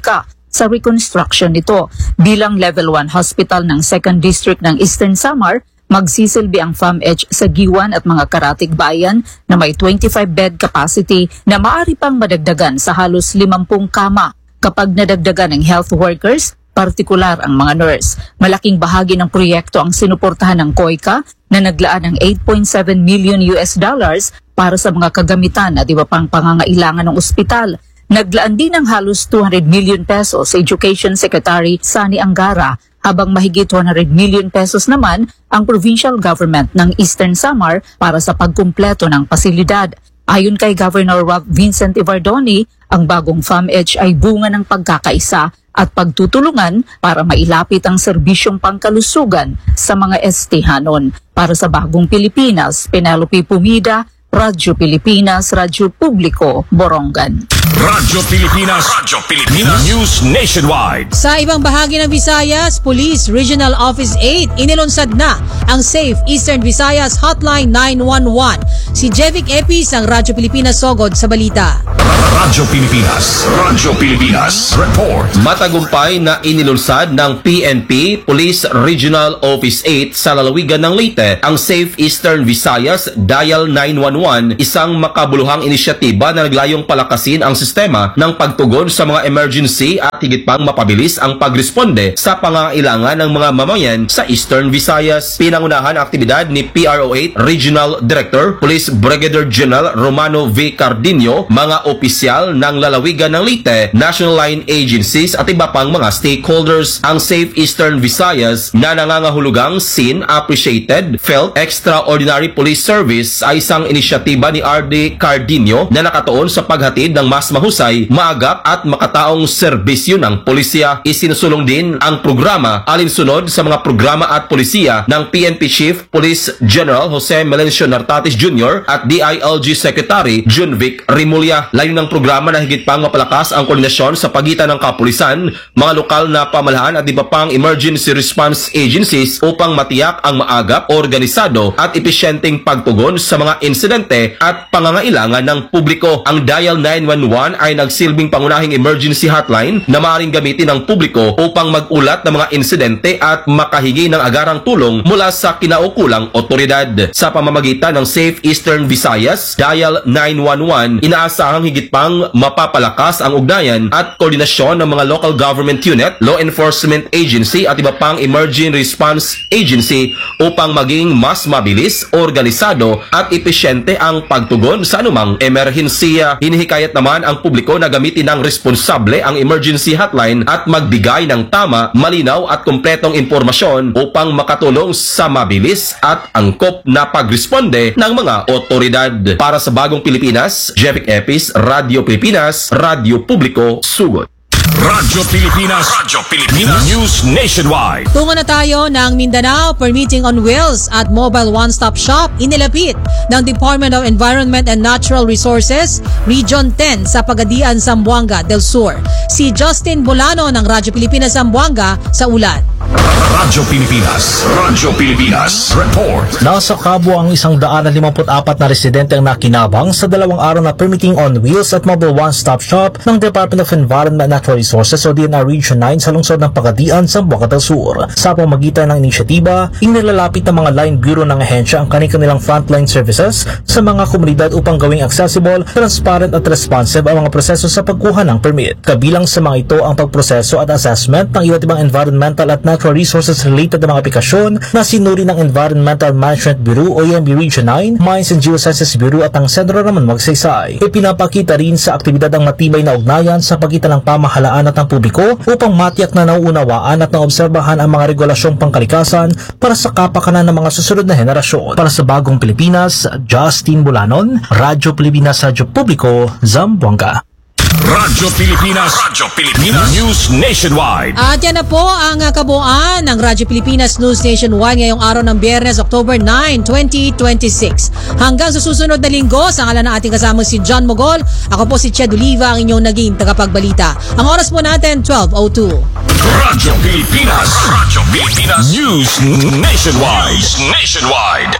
sa reconstruction nito. Bilang Level one Hospital ng second District ng Eastern Samar, magsisilbi ang FAMH sa Giwan at mga karatig bayan na may twenty-five bed capacity na maaari pang madagdagan sa halos limampu kama kapag nadagdagan ng health workers, partikular ang mga nurse. Malaking bahagi ng proyekto ang sinuportahan ng COICA na naglaan ng eight point seven million U S dollars para sa mga kagamitan at iba pang pangangailangan ng ospital. Naglaan din ng halos two hundred million pesos sa Education Secretary Sani Angara, habang mahigit one hundred million pesos naman ang provincial government ng Eastern Samar para sa pagkumpleto ng pasilidad. Ayon kay Governor Rob Vincent Ivardoni, ang bagong FAMH ay bunga ng pagkakaisa at pagtutulungan para mailapit ang serbisyong pangkalusugan sa mga estehanon. Para sa Bagong Pilipinas, Penelope Pumida, Radyo Pilipinas, Radyo Publiko, Borongan. Radyo Pilipinas, Radyo Pilipinas, News Nationwide. Sa ibang bahagi ng Visayas, Police Regional Office eight inilunsad na ang Safe Eastern Visayas Hotline nine one one. Si Jevic Epis ng Radyo Pilipinas Sogod sa balita. Radyo Pilipinas, Radyo Pilipinas, Report. Matagumpay na inilunsad ng P N P Police Regional Office eight sa lalawigan ng Leyte ang Safe Eastern Visayas Dial nine one one, isang makabuluhang inisyatiba na naglayong palakasin ang sistema ng pagtugon sa mga emergency at higit pang mapabilis ang pagresponde sa pangangailangan ng mga mamayan sa Eastern Visayas. Pinangunahan ang aktibidad ni P R O eight Regional Director Police Brigadier General Romano V. Cardinio, mga opisyal ng lalawigan ng Leyte, national line agencies at iba pang mga stakeholders. Ang Safe Eastern Visayas na nangangahulugang seen, appreciated, felt, extraordinary police service ay isang inisyatiba ni R D Cardinio na nakatuon sa paghatid ng mas mahusay, maagap at makataong serbisyo ng pulisya. Isinusulong din ang programa alinsunod sa mga programa at pulisya ng P N P Chief Police General Jose Melencio Nartatis Junior at D I L G Secretary Junvic Rimulya. Layo ng programa na higit pang mapalakas ang koordinasyon sa pagitan ng kapulisan, mga lokal na pamahalaan at iba pang emergency response agencies upang matiyak ang maagap, organisado at epesyenteng pagtugon sa mga insidente at pangangailangan ng publiko. Ang Dial nine one one ay nagsilbing pangunahing emergency hotline na maaaring gamitin ng publiko upang mag-ulat ng mga insidente at makahingi ng agarang tulong mula sa kinaukulang otoridad. Sa pamamagitan ng Safe Eastern Visayas Dial nine one one, inaasahang higit pang mapapalakas ang ugnayan at koordinasyon ng mga local government unit, law enforcement agency at iba pang emergency response agency upang maging mas mabilis, organisado at epesyente ang pagtugon sa anumang emerhensiya. Hinihikayat naman ang publiko na gamitin ng responsable ang emergency hotline at magbigay ng tama, malinaw at kumpletong impormasyon upang makatulong sa mabilis at angkop na pagresponde ng mga otoridad. Para sa Bagong Pilipinas, Jevic Epis, Radyo Pilipinas, Radyo Publiko, Sugod. Radyo Pilipinas, Radyo Pilipinas, News Nationwide. Tungo na tayo ng Mindanao, permitting on wheels at mobile one-stop shop inilapit ng Department of Environment and Natural Resources, Region ten sa Pagadian, Zamboanga del Sur. Si Justin Bolano ng Radyo Pilipinas Zamboanga sa ulat. Radyo Pilipinas, Radyo Pilipinas, Report. Nasa Cabo ang isang daan at limampu't apat na residente ang nakinabang sa dalawang araw na permitting on wheels at mobile one-stop shop ng Department of Environment and Natural Resources o D N R Region nine sa lungsod ng Pagadian, Zamboanga del Sur. Sa pamamagitan ng inisyatiba, inilalapit ng mga line bureau ng ahensya ang kanilang frontline services sa mga komunidad upang gawing accessible, transparent at responsive ang mga proseso sa pagkuha ng permit. Kabilang sa mga ito ang pagproseso at assessment ng iba't ibang environmental at natural resources related na mga aplikasyon na sinuri ng Environmental Management Bureau o E M B Region nine, Mines and Geosciences Bureau at ang Sentro Ramon Magsaysay. Ipinapakita rin sa aktibidad ang matibay na ugnayan sa pagitan ng pamahalaan at ng publiko upang matiyak na nauunawaan at naobserbahan ang mga regulasyong pangkalikasan para sa kapakanan ng mga susunod na henerasyon. Para sa Bagong Pilipinas, Justin Bulanon, Radyo Pilipinas, Radyo Publiko, Zamboanga. Radyo Pilipinas, Radyo Pilipinas, News Nationwide. At yan na po ang kabuuan ng Radyo Pilipinas News Nationwide ngayong araw ng Biyernes, October nine, twenty twenty-six. Hanggang sa susunod na linggo, sa ngalan ng ating kasamang si John Mogol, ako po si Ched Oliva, ang inyong naging tagapagbalita. Ang oras po natin, twelve oh two. Radyo Pilipinas, Radyo Pilipinas, News Nationwide. News Nationwide.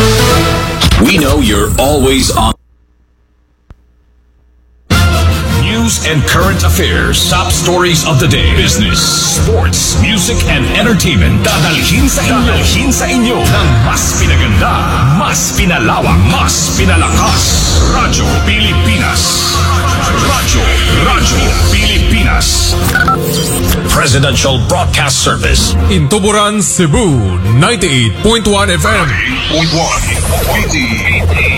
We know you're always on. news and current affairs. Top stories of the day. Business, sports, music, and entertainment. Dadalhin sa inyo. Dadalhin sa inyo ng mas pinaganda, mas pinalawak, mas pinalakas. Radyo Pilipinas. Radyo, Radyo Pilipinas. Presidential Broadcast Service. In Tuburan, Cebu, ninety-eight point one F M. ninety-eight point one.